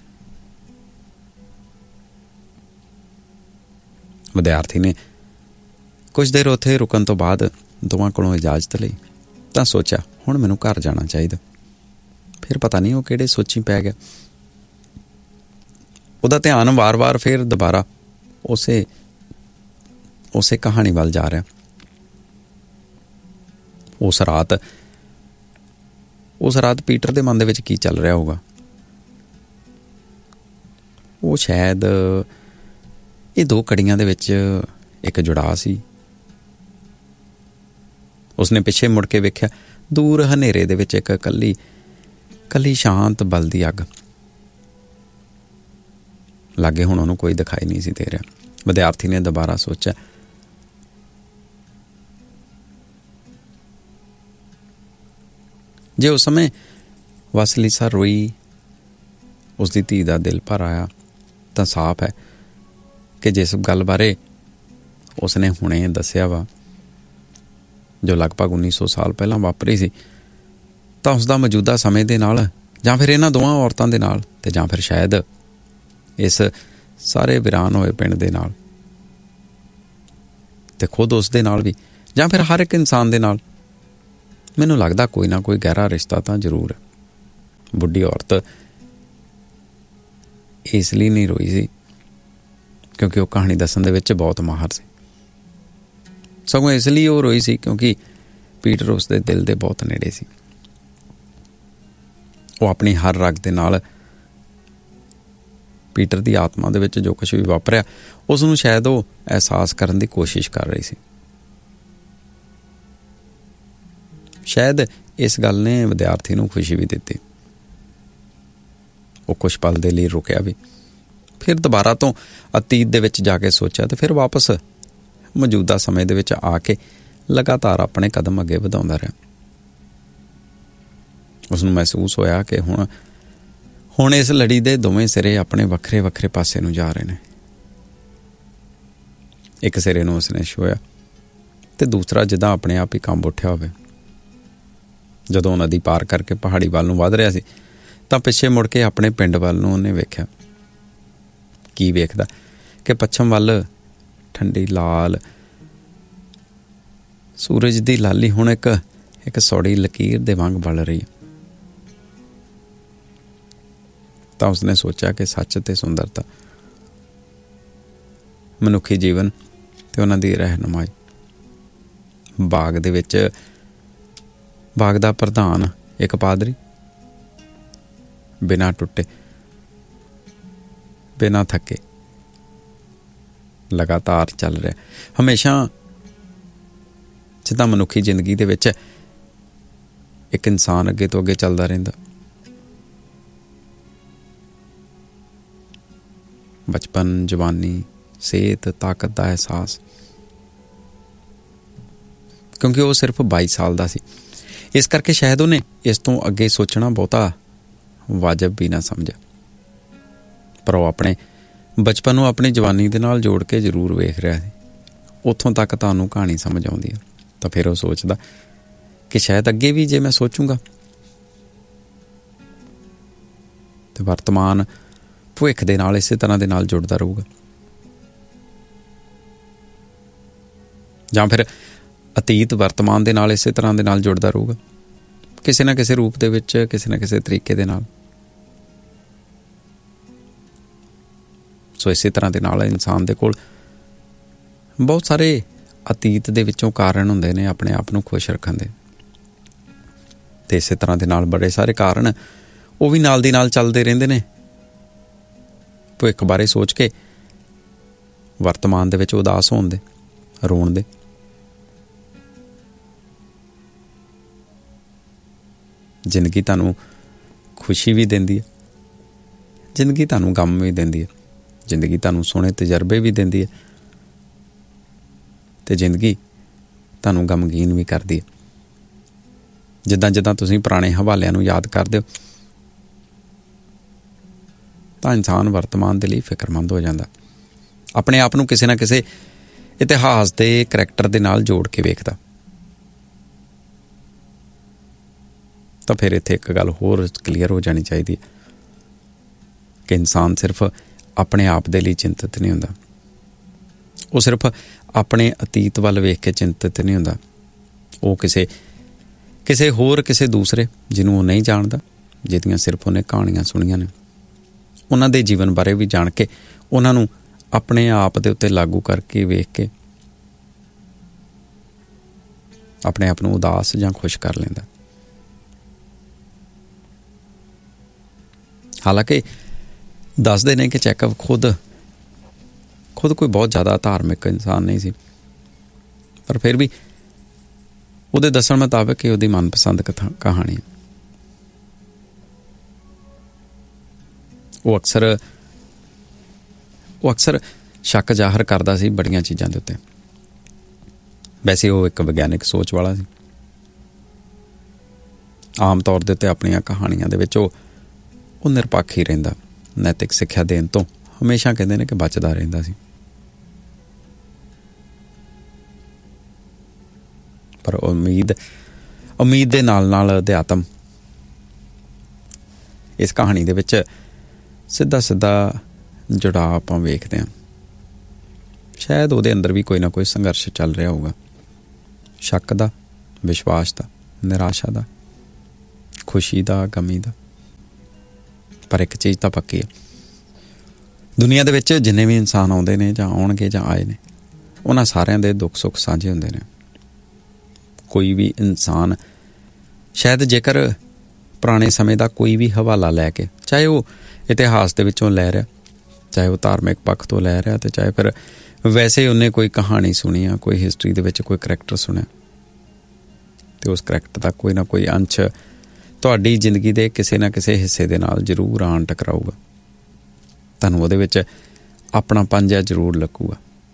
ਵਿਦਿਆਰਥੀ ਨੇ ਕੁਝ ਦੇਰ ਉੱਥੇ ਰੁਕਣ ਤੋਂ ਬਾਅਦ ਦੋਵਾਂ ਕੋਲੋਂ ਇਜਾਜ਼ਤ ਲਈ ਤਾਂ ਸੋਚਿਆ ਹੁਣ ਮੈਨੂੰ ਘਰ ਜਾਣਾ ਚਾਹੀਦਾ। ਫਿਰ ਪਤਾ ਨਹੀਂ ਉਹ ਕਿਹੜੇ ਸੋਚੀ ਪੈ ਗਿਆ। ਉਹਦਾ ਧਿਆਨ ਵਾਰ-ਵਾਰ ਫਿਰ ਦੁਬਾਰਾ ਉਸੇ ਉਸੇ ਕਹਾਣੀ ਵੱਲ ਜਾ ਰਿਹਾ। ਉਸ ਰਾਤ ਉਸ ਰਾਤ ਪੀਟਰ ਦੇ ਮਨ ਦੇ ਵਿੱਚ ਕੀ ਚੱਲ ਰਿਹਾ ਹੋਊਗਾ? ਉਹ ਸ਼ਾਇਦ ਇਹ ਦੋ ਕੜੀਆਂ ਦੇ ਵਿੱਚ ਇੱਕ ਜੁੜਾਅ ਸੀ। ਉਸਨੇ ਪਿੱਛੇ ਮੁੜ ਕੇ ਵੇਖਿਆ, ਦੂਰ ਹਨੇਰੇ ਦੇ ਵਿੱਚ ਇੱਕ ਕੱਲੀ ਕੱਲੀ ਸ਼ਾਂਤ ਬਲਦੀ ਅੱਗ। ਲਾਗੇ ਹੁਣ ਉਹਨੂੰ ਕੋਈ ਦਿਖਾਈ ਨਹੀਂ ਸੀ ਦੇ ਰਿਹਾ। ਵਿਦਿਆਰਥੀ ਨੇ ਦੁਬਾਰਾ ਸੋਚਿਆ, ਜੇ ਉਸ ਸਮੇਂ ਵਾਸਲੀਸਾ ਰੋਈ, ਉਸਦੀ ਧੀ ਦਾ ਦਿਲ ਭਰ ਆਇਆ, ਤਾਂ ਸਾਫ਼ ਹੈ ਕਿ ਜਿਸ ਗੱਲ ਬਾਰੇ ਉਸਨੇ ਹੁਣੇ ਦੱਸਿਆ ਵਾ, ਜੋ ਲਗਭਗ ਉੱਨੀ ਸੌ ਸਾਲ ਪਹਿਲਾਂ ਵਾਪਰੀ ਸੀ, ਤਾਂ ਉਸਦਾ ਮੌਜੂਦਾ ਸਮੇਂ ਦੇ ਨਾਲ ਜਾਂ ਫਿਰ ਇਹਨਾਂ ਦੋਵਾਂ ਔਰਤਾਂ ਦੇ ਨਾਲ, ਤੇ ਜਾਂ ਫਿਰ ਸ਼ਾਇਦ ਇਸ ਸਾਰੇ ਵੀਰਾਨ ਹੋਏ ਪਿੰਡ ਦੇ ਨਾਲ, ਤੇ ਖੁਦ ਉਸ ਦੇ ਨਾਲ ਵੀ, ਜਾਂ ਫਿਰ ਹਰ ਇੱਕ ਇਨਸਾਨ ਦੇ ਨਾਲ, ਮੈਨੂੰ ਲੱਗਦਾ ਕੋਈ ਨਾ ਕੋਈ ਗਹਿਰਾ ਰਿਸ਼ਤਾ ਤਾਂ ਜ਼ਰੂਰ ਹੈ। ਬੁੱਢੀ ਔਰਤ ਇਸ ਲਈ ਨਹੀਂ ਰੋਈ ਸੀ ਕਿਉਂਕਿ ਉਹ ਕਹਾਣੀ ਦੱਸਣ ਦੇ ਵਿੱਚ ਬਹੁਤ ਮਾਹਰ ਸੀ, ਸਗੋਂ ਇਸ ਲਈ ਉਹ ਰੋਈ ਸੀ ਕਿਉਂਕਿ ਪੀਟਰ ਉਸ ਦੇ ਦਿਲ ਦੇ ਬਹੁਤ ਨੇੜੇ ਸੀ। ਉਹ ਆਪਣੀ ਹਰ ਰਗ ਦੇ ਨਾਲ ਪੀਟਰ ਦੀ ਆਤਮਾ ਦੇ ਵਿੱਚ ਜੋ ਕੁਛ ਵੀ ਵਾਪਰਿਆ, ਉਸ ਨੂੰ ਸ਼ਾਇਦ ਉਹ ਅਹਿਸਾਸ ਕਰਨ ਦੀ ਕੋਸ਼ਿਸ਼ ਕਰ ਰਹੀ ਸੀ। ਸ਼ਾਇਦ ਇਸ ਗੱਲ ਨੇ ਵਿਦਿਆਰਥੀ ਨੂੰ ਖੁਸ਼ੀ ਵੀ ਦਿੱਤੀ। ਉਹ ਕੁਛ ਪਲ ਦੇ ਲਈ ਰੁਕਿਆ ਵੀ, ਫਿਰ ਦੁਬਾਰਾ ਤੋਂ ਅਤੀਤ ਦੇ ਵਿੱਚ ਜਾ ਕੇ ਸੋਚਿਆ, ਤੇ ਫਿਰ ਵਾਪਸ ਮੌਜੂਦਾ ਸਮੇਂ ਦੇ ਵਿੱਚ ਆ ਕੇ ਲਗਾਤਾਰ ਆਪਣੇ ਕਦਮ ਅੱਗੇ ਵਧਾਉਂਦਾ ਰਿਹਾ। ਉਸ ਨੂੰ ਮਹਿਸੂਸ ਹੋਇਆ ਕਿ ਹੁਣ ਹੁਣ ਇਸ ਲੜੀ ਦੇ ਦੋਵੇਂ ਸਿਰੇ ਆਪਣੇ ਵੱਖਰੇ ਵੱਖਰੇ ਪਾਸੇ ਨੂੰ ਜਾ ਰਹੇ ਨੇ। ਇੱਕ ਸਿਰੇ ਨੂੰ ਉਸਨੇ ਛੂਹਿਆ ਤੇ ਦੂਸਰਾ ਜਿੱਦਾਂ ਆਪਣੇ ਆਪ ਹੀ ਕੰਬ ਉੱਠਿਆ ਹੋਵੇ। ਜਦੋਂ ਨਦੀ ਪਾਰ ਕਰਕੇ ਪਹਾੜੀ ਵੱਲ ਨੂੰ ਵਧ ਰਿਹਾ ਸੀ ਤਾਂ ਪਿੱਛੇ ਮੁੜ ਕੇ ਆਪਣੇ ਪਿੰਡ ਵੱਲ ਨੂੰ ਉਹਨੇ ਵੇਖਿਆ। ਕੀ ਵੇਖਦਾ ਕਿ ਪੱਛਮ ਵੱਲ ਠੰਡੀ ਲਾਲ ਸੂਰਜ ਦੀ ਲਾਲੀ ਹੁਣ ਇੱਕ ਇੱਕ ਸੌੜੀ ਲਕੀਰ ਦੇ ਵਾਂਗ ਬਲ ਰਹੀ। ਤਾਂ ਉਸਨੇ ਸੋਚਿਆ ਕਿ ਸੱਚ ਤੇ ਸੁੰਦਰਤਾ, ਮਨੁੱਖੀ ਜੀਵਨ ਤੇ ਉਹਨਾਂ ਦੀ ਰਹਿਨੁਮਾਈ, ਬਾਗ ਦੇ ਵਿੱਚ ਬਾਗ ਦਾ ਪ੍ਰਧਾਨ ਇੱਕ ਪਾਦਰੀ ਬਿਨਾਂ ਟੁੱਟੇ, ਬਿਨਾਂ ਥੱਕੇ ਲਗਾਤਾਰ ਚੱਲ ਰਿਹਾ, ਹਮੇਸ਼ਾ ਜਿੱਦਾਂ ਮਨੁੱਖੀ ਜ਼ਿੰਦਗੀ ਦੇ ਵਿੱਚ ਇੱਕ ਇਨਸਾਨ ਅੱਗੇ ਤੋਂ ਅੱਗੇ ਚੱਲਦਾ ਰਹਿੰਦਾ। ਬਚਪਨ, ਜਵਾਨੀ, ਸਿਹਤ, ਤਾਕਤ ਦਾ ਅਹਿਸਾਸ, ਕਿਉਂਕਿ ਉਹ ਸਿਰਫ ਬਾਈ ਸਾਲ ਦਾ ਸੀ, ਇਸ ਕਰਕੇ ਸ਼ਾਇਦ ਉਹਨੇ ਇਸ ਤੋਂ ਅੱਗੇ ਸੋਚਣਾ ਬਹੁਤਾ ਵਾਜਬ ਵੀ ਨਾ ਸਮਝਿਆ। ਪਰ ਉਹ ਆਪਣੇ ਬਚਪਨ ਨੂੰ ਆਪਣੀ ਜਵਾਨੀ ਦੇ ਨਾਲ ਜੋੜ ਕੇ ਜ਼ਰੂਰ ਵੇਖ ਰਿਹਾ ਸੀ। ਉੱਥੋਂ ਤੱਕ ਤੁਹਾਨੂੰ ਕਹਾਣੀ ਸਮਝ ਆਉਂਦੀ ਹੈ। ਤਾਂ ਫਿਰ ਉਹ ਸੋਚਦਾ ਕਿ ਸ਼ਾਇਦ ਅੱਗੇ ਵੀ ਜੇ ਮੈਂ ਸੋਚੂੰਗਾ ਤੇ ਵਰਤਮਾਨ ਭਵਿੱਖ ਦੇ ਨਾਲ ਇਸੇ ਤਰ੍ਹਾਂ ਦੇ ਨਾਲ ਜੁੜਦਾ ਰਹੂਗਾ, ਜਾਂ ਫਿਰ ਅਤੀਤ ਵਰਤਮਾਨ ਦੇ ਨਾਲ ਇਸੇ ਤਰ੍ਹਾਂ ਦੇ ਨਾਲ ਜੁੜਦਾ ਰਹੂਗਾ, ਕਿਸੇ ਨਾ ਕਿਸੇ ਰੂਪ ਦੇ ਵਿੱਚ, ਕਿਸੇ ਨਾ ਕਿਸੇ ਤਰੀਕੇ ਦੇ ਨਾਲ। ਸੋ ਇਸੇ ਤਰ੍ਹਾਂ ਦੇ ਨਾਲ ਇਨਸਾਨ ਦੇ ਕੋਲ ਬਹੁਤ ਸਾਰੇ ਅਤੀਤ ਦੇ ਵਿੱਚੋਂ ਕਾਰਨ ਹੁੰਦੇ ਨੇ ਆਪਣੇ ਆਪ ਨੂੰ ਖੁਸ਼ ਰੱਖਣ ਦੇ, ਤੇ ਇਸੇ ਤਰ੍ਹਾਂ ਦੇ ਨਾਲ ਬੜੇ ਸਾਰੇ ਕਾਰਨ ਉਹ ਵੀ ਨਾਲ ਦੀ ਨਾਲ ਚੱਲਦੇ ਰਹਿੰਦੇ ਨੇ। ਭਵਿੱਖ ਬਾਰੇ ਸੋਚ ਕੇ ਵਰਤਮਾਨ ਦੇ ਵਿੱਚ ਉਦਾਸ ਹੋਣ ਦੇ, ਰੋਣ ਦੇ। ਜ਼ਿੰਦਗੀ ਤੁਹਾਨੂੰ ਖੁਸ਼ੀ ਵੀ ਦਿੰਦੀ ਹੈ, ਜ਼ਿੰਦਗੀ ਤੁਹਾਨੂੰ ਗਮ ਵੀ ਦਿੰਦੀ ਹੈ, ਜ਼ਿੰਦਗੀ ਤੁਹਾਨੂੰ ਸੋਹਣੇ ਤਜਰਬੇ ਵੀ ਦਿੰਦੀ ਹੈ, ਤੇ ਜ਼ਿੰਦਗੀ ਤੁਹਾਨੂੰ ਗਮਗੀਨ ਵੀ ਕਰਦੀ ਹੈ। ਜਿੱਦਾਂ ਜਿੱਦਾਂ ਤੁਸੀਂ ਪੁਰਾਣੇ ਹਵਾਲਿਆਂ ਨੂੰ ਯਾਦ ਕਰਦੇ ਹੋ ਤਾਂ ਇਨਸਾਨ ਵਰਤਮਾਨ ਦੇ ਲਈ ਫਿਕਰਮੰਦ ਹੋ ਜਾਂਦਾ, ਆਪਣੇ ਆਪ ਨੂੰ ਕਿਸੇ ਨਾ ਕਿਸੇ ਇਤਿਹਾਸ ਦੇ ਕਰੈਕਟਰ ਦੇ ਨਾਲ ਜੋੜ ਕੇ ਵੇਖਦਾ। ਤਾਂ ਫਿਰ ਇੱਥੇ ਇੱਕ ਗੱਲ ਹੋਰ ਕਲੀਅਰ ਹੋ ਜਾਣੀ ਚਾਹੀਦੀ ਹੈ ਕਿ ਇਨਸਾਨ ਸਿਰਫ ਆਪਣੇ ਆਪ ਦੇ ਲਈ ਚਿੰਤਤ ਨਹੀਂ ਹੁੰਦਾ, ਉਹ ਸਿਰਫ ਆਪਣੇ ਅਤੀਤ ਵੱਲ ਵੇਖ ਕੇ ਚਿੰਤਤ ਨਹੀਂ ਹੁੰਦਾ, ਉਹ ਕਿਸੇ ਕਿਸੇ ਹੋਰ ਕਿਸੇ ਦੂਸਰੇ ਜਿਹਨੂੰ ਉਹ ਨਹੀਂ ਜਾਣਦਾ, ਜਿਹਦੀਆਂ ਸਿਰਫ ਉਹਨੇ ਕਹਾਣੀਆਂ ਸੁਣੀਆਂ ਨੇ, ਉਹਨਾਂ ਦੇ ਜੀਵਨ ਬਾਰੇ ਵੀ ਜਾਣ ਕੇ ਉਹਨਾਂ ਨੂੰ ਆਪਣੇ ਆਪ ਦੇ ਉੱਤੇ ਲਾਗੂ ਕਰਕੇ ਵੇਖ ਕੇ ਆਪਣੇ ਆਪ ਨੂੰ ਉਦਾਸ ਜਾਂ ਖੁਸ਼ ਕਰ ਲੈਂਦਾ। ਹਾਲਾਂਕਿ ਦੱਸਦੇ ਨੇ ਕਿ ਚੈਕਵ ਖੁਦ ਖੁਦ ਕੋਈ ਬਹੁਤ ਜ਼ਿਆਦਾ ਧਾਰਮਿਕ ਇਨਸਾਨ ਨਹੀਂ ਸੀ, ਪਰ ਫਿਰ ਵੀ ਉਹਦੇ ਦੱਸਣ ਮੁਤਾਬਕ ਇਹ ਉਹਦੀ ਮਨਪਸੰਦ ਕਥਾ ਕਹਾਣੀ। ਉਹ ਅਕਸਰ ਉਹ ਅਕਸਰ ਸ਼ੱਕ ਜ਼ਾਹਰ ਕਰਦਾ ਸੀ ਬੜੀਆਂ ਚੀਜ਼ਾਂ ਦੇ ਉੱਤੇ। ਵੈਸੇ ਉਹ ਇੱਕ ਵਿਗਿਆਨਿਕ ਸੋਚ ਵਾਲਾ ਸੀ, ਆਮ ਤੌਰ ਦੇ ਉੱਤੇ ਆਪਣੀਆਂ ਕਹਾਣੀਆਂ ਦੇ ਵਿੱਚ ਉਹ ਉਹ ਨਿਰਪੱਖ ਹੀ ਰਹਿੰਦਾ, ਨੈਤਿਕ ਸਿੱਖਿਆ ਦੇਣ ਤੋਂ ਹਮੇਸ਼ਾ ਕਹਿੰਦੇ ਨੇ ਕਿ ਬਚਦਾ ਰਹਿੰਦਾ ਸੀ। ਪਰ ਉਮੀਦ ਉਮੀਦ ਦੇ ਨਾਲ ਨਾਲ ਅਧਿਆਤਮ ਇਸ ਕਹਾਣੀ ਦੇ ਵਿੱਚ ਸਿੱਧਾ ਸਿੱਧਾ ਜੁੜਾਅ ਆਪਾਂ ਵੇਖਦੇ ਹਾਂ। ਸ਼ਾਇਦ ਉਹਦੇ ਅੰਦਰ ਵੀ ਕੋਈ ਨਾ ਕੋਈ ਸੰਘਰਸ਼ ਚੱਲ ਰਿਹਾ ਹੋਊਗਾ, ਸ਼ੱਕ ਦਾ, ਵਿਸ਼ਵਾਸ ਦਾ, ਨਿਰਾਸ਼ਾ ਦਾ, ਖੁਸ਼ੀ ਦਾ, ਗਮੀ ਦਾ। ਪਰ ਇੱਕ ਚੀਜ਼ ਤਾਂ ਪੱਕੀ ਹੈ, ਦੁਨੀਆ ਦੇ ਵਿੱਚ ਜਿੰਨੇ ਵੀ ਇਨਸਾਨ ਆਉਂਦੇ ਨੇ ਜਾਂ ਆਉਣਗੇ ਜਾਂ ਆਏ ਨੇ, ਉਹਨਾਂ ਸਾਰਿਆਂ ਦੇ ਦੁੱਖ ਸੁੱਖ ਸਾਂਝੇ ਹੁੰਦੇ ਨੇ। ਕੋਈ ਵੀ ਇਨਸਾਨ ਸ਼ਾਇਦ ਜੇਕਰ ਪੁਰਾਣੇ ਸਮੇਂ ਦਾ ਕੋਈ ਵੀ ਹਵਾਲਾ ਲੈ ਕੇ, ਚਾਹੇ ਉਹ ਇਤਿਹਾਸ ਦੇ ਵਿੱਚੋਂ ਲੈ ਰਿਹਾ, ਚਾਹੇ ਉਹ ਧਾਰਮਿਕ ਪੱਖ ਤੋਂ ਲੈ ਰਿਹਾ, ਤੇ ਚਾਹੇ ਫਿਰ ਵੈਸੇ ਉਹਨੇ ਕੋਈ ਕਹਾਣੀ ਸੁਣੀ ਆ, ਕੋਈ ਹਿਸਟਰੀ ਦੇ ਵਿੱਚ ਕੋਈ ਕਰੈਕਟਰ ਸੁਣਿਆ, ਤੇ ਉਸ ਕਰੈਕਟਰ ਦਾ ਕੋਈ ਨਾ ਕੋਈ ਅੰਸ਼ ਤੁਹਾਡੀ ਜ਼ਿੰਦਗੀ ਦੇ ਕਿਸੇ ਨਾ ਕਿਸੇ ਹਿੱਸੇ ਦੇ ਨਾਲ ਜ਼ਰੂਰ ਆਣ ਟਕਰਾਊਗਾ। ਤੁਹਾਨੂੰ ਉਹਦੇ ਵਿੱਚ ਆਪਣਾਪਨ ਜਿਹਾ ਜ਼ਰੂਰ ਲੱਗੂਗਾ।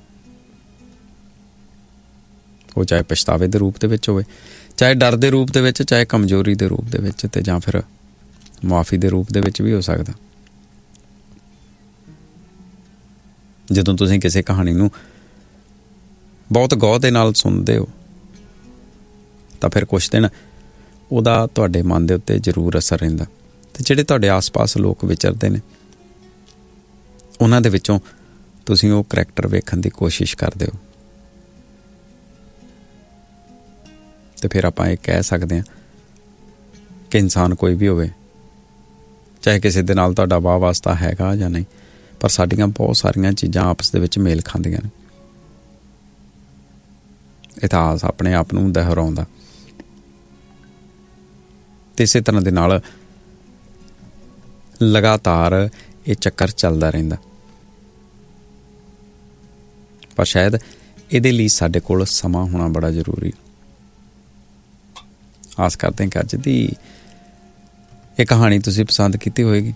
ਉਹ ਚਾਹੇ ਪਛਤਾਵੇ ਦੇ ਰੂਪ ਦੇ ਵਿੱਚ ਹੋਵੇ, ਚਾਹੇ ਡਰ ਦੇ ਰੂਪ ਦੇ ਵਿੱਚ, ਚਾਹੇ ਕਮਜ਼ੋਰੀ ਦੇ ਰੂਪ ਦੇ ਵਿੱਚ, ਤੇ ਜਾਂ ਫਿਰ ਮੁਆਫੀ ਦੇ ਰੂਪ ਦੇ ਵਿੱਚ ਵੀ ਹੋ ਸਕਦਾ। ਜਦੋਂ ਤੁਸੀਂ ਕਿਸੇ ਕਹਾਣੀ ਨੂੰ ਬਹੁਤ ਗੌਰ ਦੇ ਨਾਲ ਸੁਣਦੇ ਹੋ ਤਾਂ ਫਿਰ ਕੁਛ ਦਿਨ ਉਹਦਾ ਤੁਹਾਡੇ ਮਨ ਦੇ ਉੱਤੇ ਜ਼ਰੂਰ ਅਸਰ ਰਹਿੰਦਾ, ਤੇ ਜਿਹੜੇ ਤੁਹਾਡੇ ਆਸ-ਪਾਸ ਲੋਕ ਵਿਚਰਦੇ ਨੇ ਉਹਨਾਂ ਦੇ ਵਿੱਚੋਂ ਤੁਸੀਂ ਉਹ ਕਰੈਕਟਰ ਵੇਖਣ ਦੀ ਕੋਸ਼ਿਸ਼ ਕਰਦੇ ਹੋ। ਤੇ ਫਿਰ ਆਪਾਂ ਇਹ ਕਹਿ ਸਕਦੇ ਹਾਂ ਕਿ ਇਨਸਾਨ ਕੋਈ ਵੀ ਹੋਵੇ, ਚਾਹੇ ਕਿਸੇ ਦੇ ਨਾਲ ਤੁਹਾਡਾ ਵਾਹ ਵਾਸਤਾ ਹੈਗਾ ਜਾਂ ਨਹੀਂ, ਪਰ ਸਾਡੀਆਂ ਬਹੁਤ ਸਾਰੀਆਂ ਚੀਜ਼ਾਂ ਆਪਸ ਦੇ ਵਿੱਚ ਮੇਲ ਖਾਂਦੀਆਂ ਨੇ। ਇਤਿਹਾਸ ਆਪਣੇ ਆਪ ਨੂੰ ਦੁਹਰਾਉਂਦਾ, ਤੇ ਇਸੇ ਤਰ੍ਹਾਂ ਦੇ ਨਾਲ ਲਗਾਤਾਰ ਇਹ ਚੱਕਰ ਚੱਲਦਾ ਰਹਿੰਦਾ। ਪਰ ਸ਼ਾਇਦ ਇਹਦੇ ਲਈ ਸਾਡੇ ਕੋਲ ਸਮਾਂ ਹੋਣਾ ਬੜਾ ਜ਼ਰੂਰੀ। ਆਸ ਕਰਦੇ ਹਾਂ ਕਿ ਅੱਜ ਦੀ ਇਹ ਕਹਾਣੀ ਤੁਸੀਂ ਪਸੰਦ ਕੀਤੀ ਹੋਏਗੀ।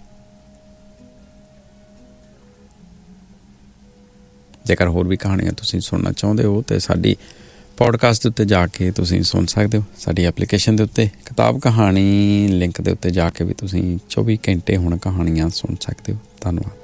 ਜੇਕਰ ਹੋਰ ਵੀ ਕਹਾਣੀਆਂ ਤੁਸੀਂ ਸੁਣਨਾ ਚਾਹੁੰਦੇ ਹੋ ਤੇ ਸਾਡੀ ਪੋਡਕਾਸਟ ਦੇ ਉੱਤੇ ਜਾ ਕੇ ਤੁਸੀਂ ਸੁਣ ਸਕਦੇ ਹੋ। ਸਾਡੀ ਐਪਲੀਕੇਸ਼ਨ ਦੇ ਉੱਤੇ ਕਿਤਾਬ ਕਹਾਣੀ ਲਿੰਕ ਦੇ ਉੱਤੇ ਜਾ ਕੇ ਵੀ ਤੁਸੀਂ ਚੌਵੀ ਘੰਟੇ ਹੁਣ ਕਹਾਣੀਆਂ ਸੁਣ ਸਕਦੇ ਹੋ। ਧੰਨਵਾਦ।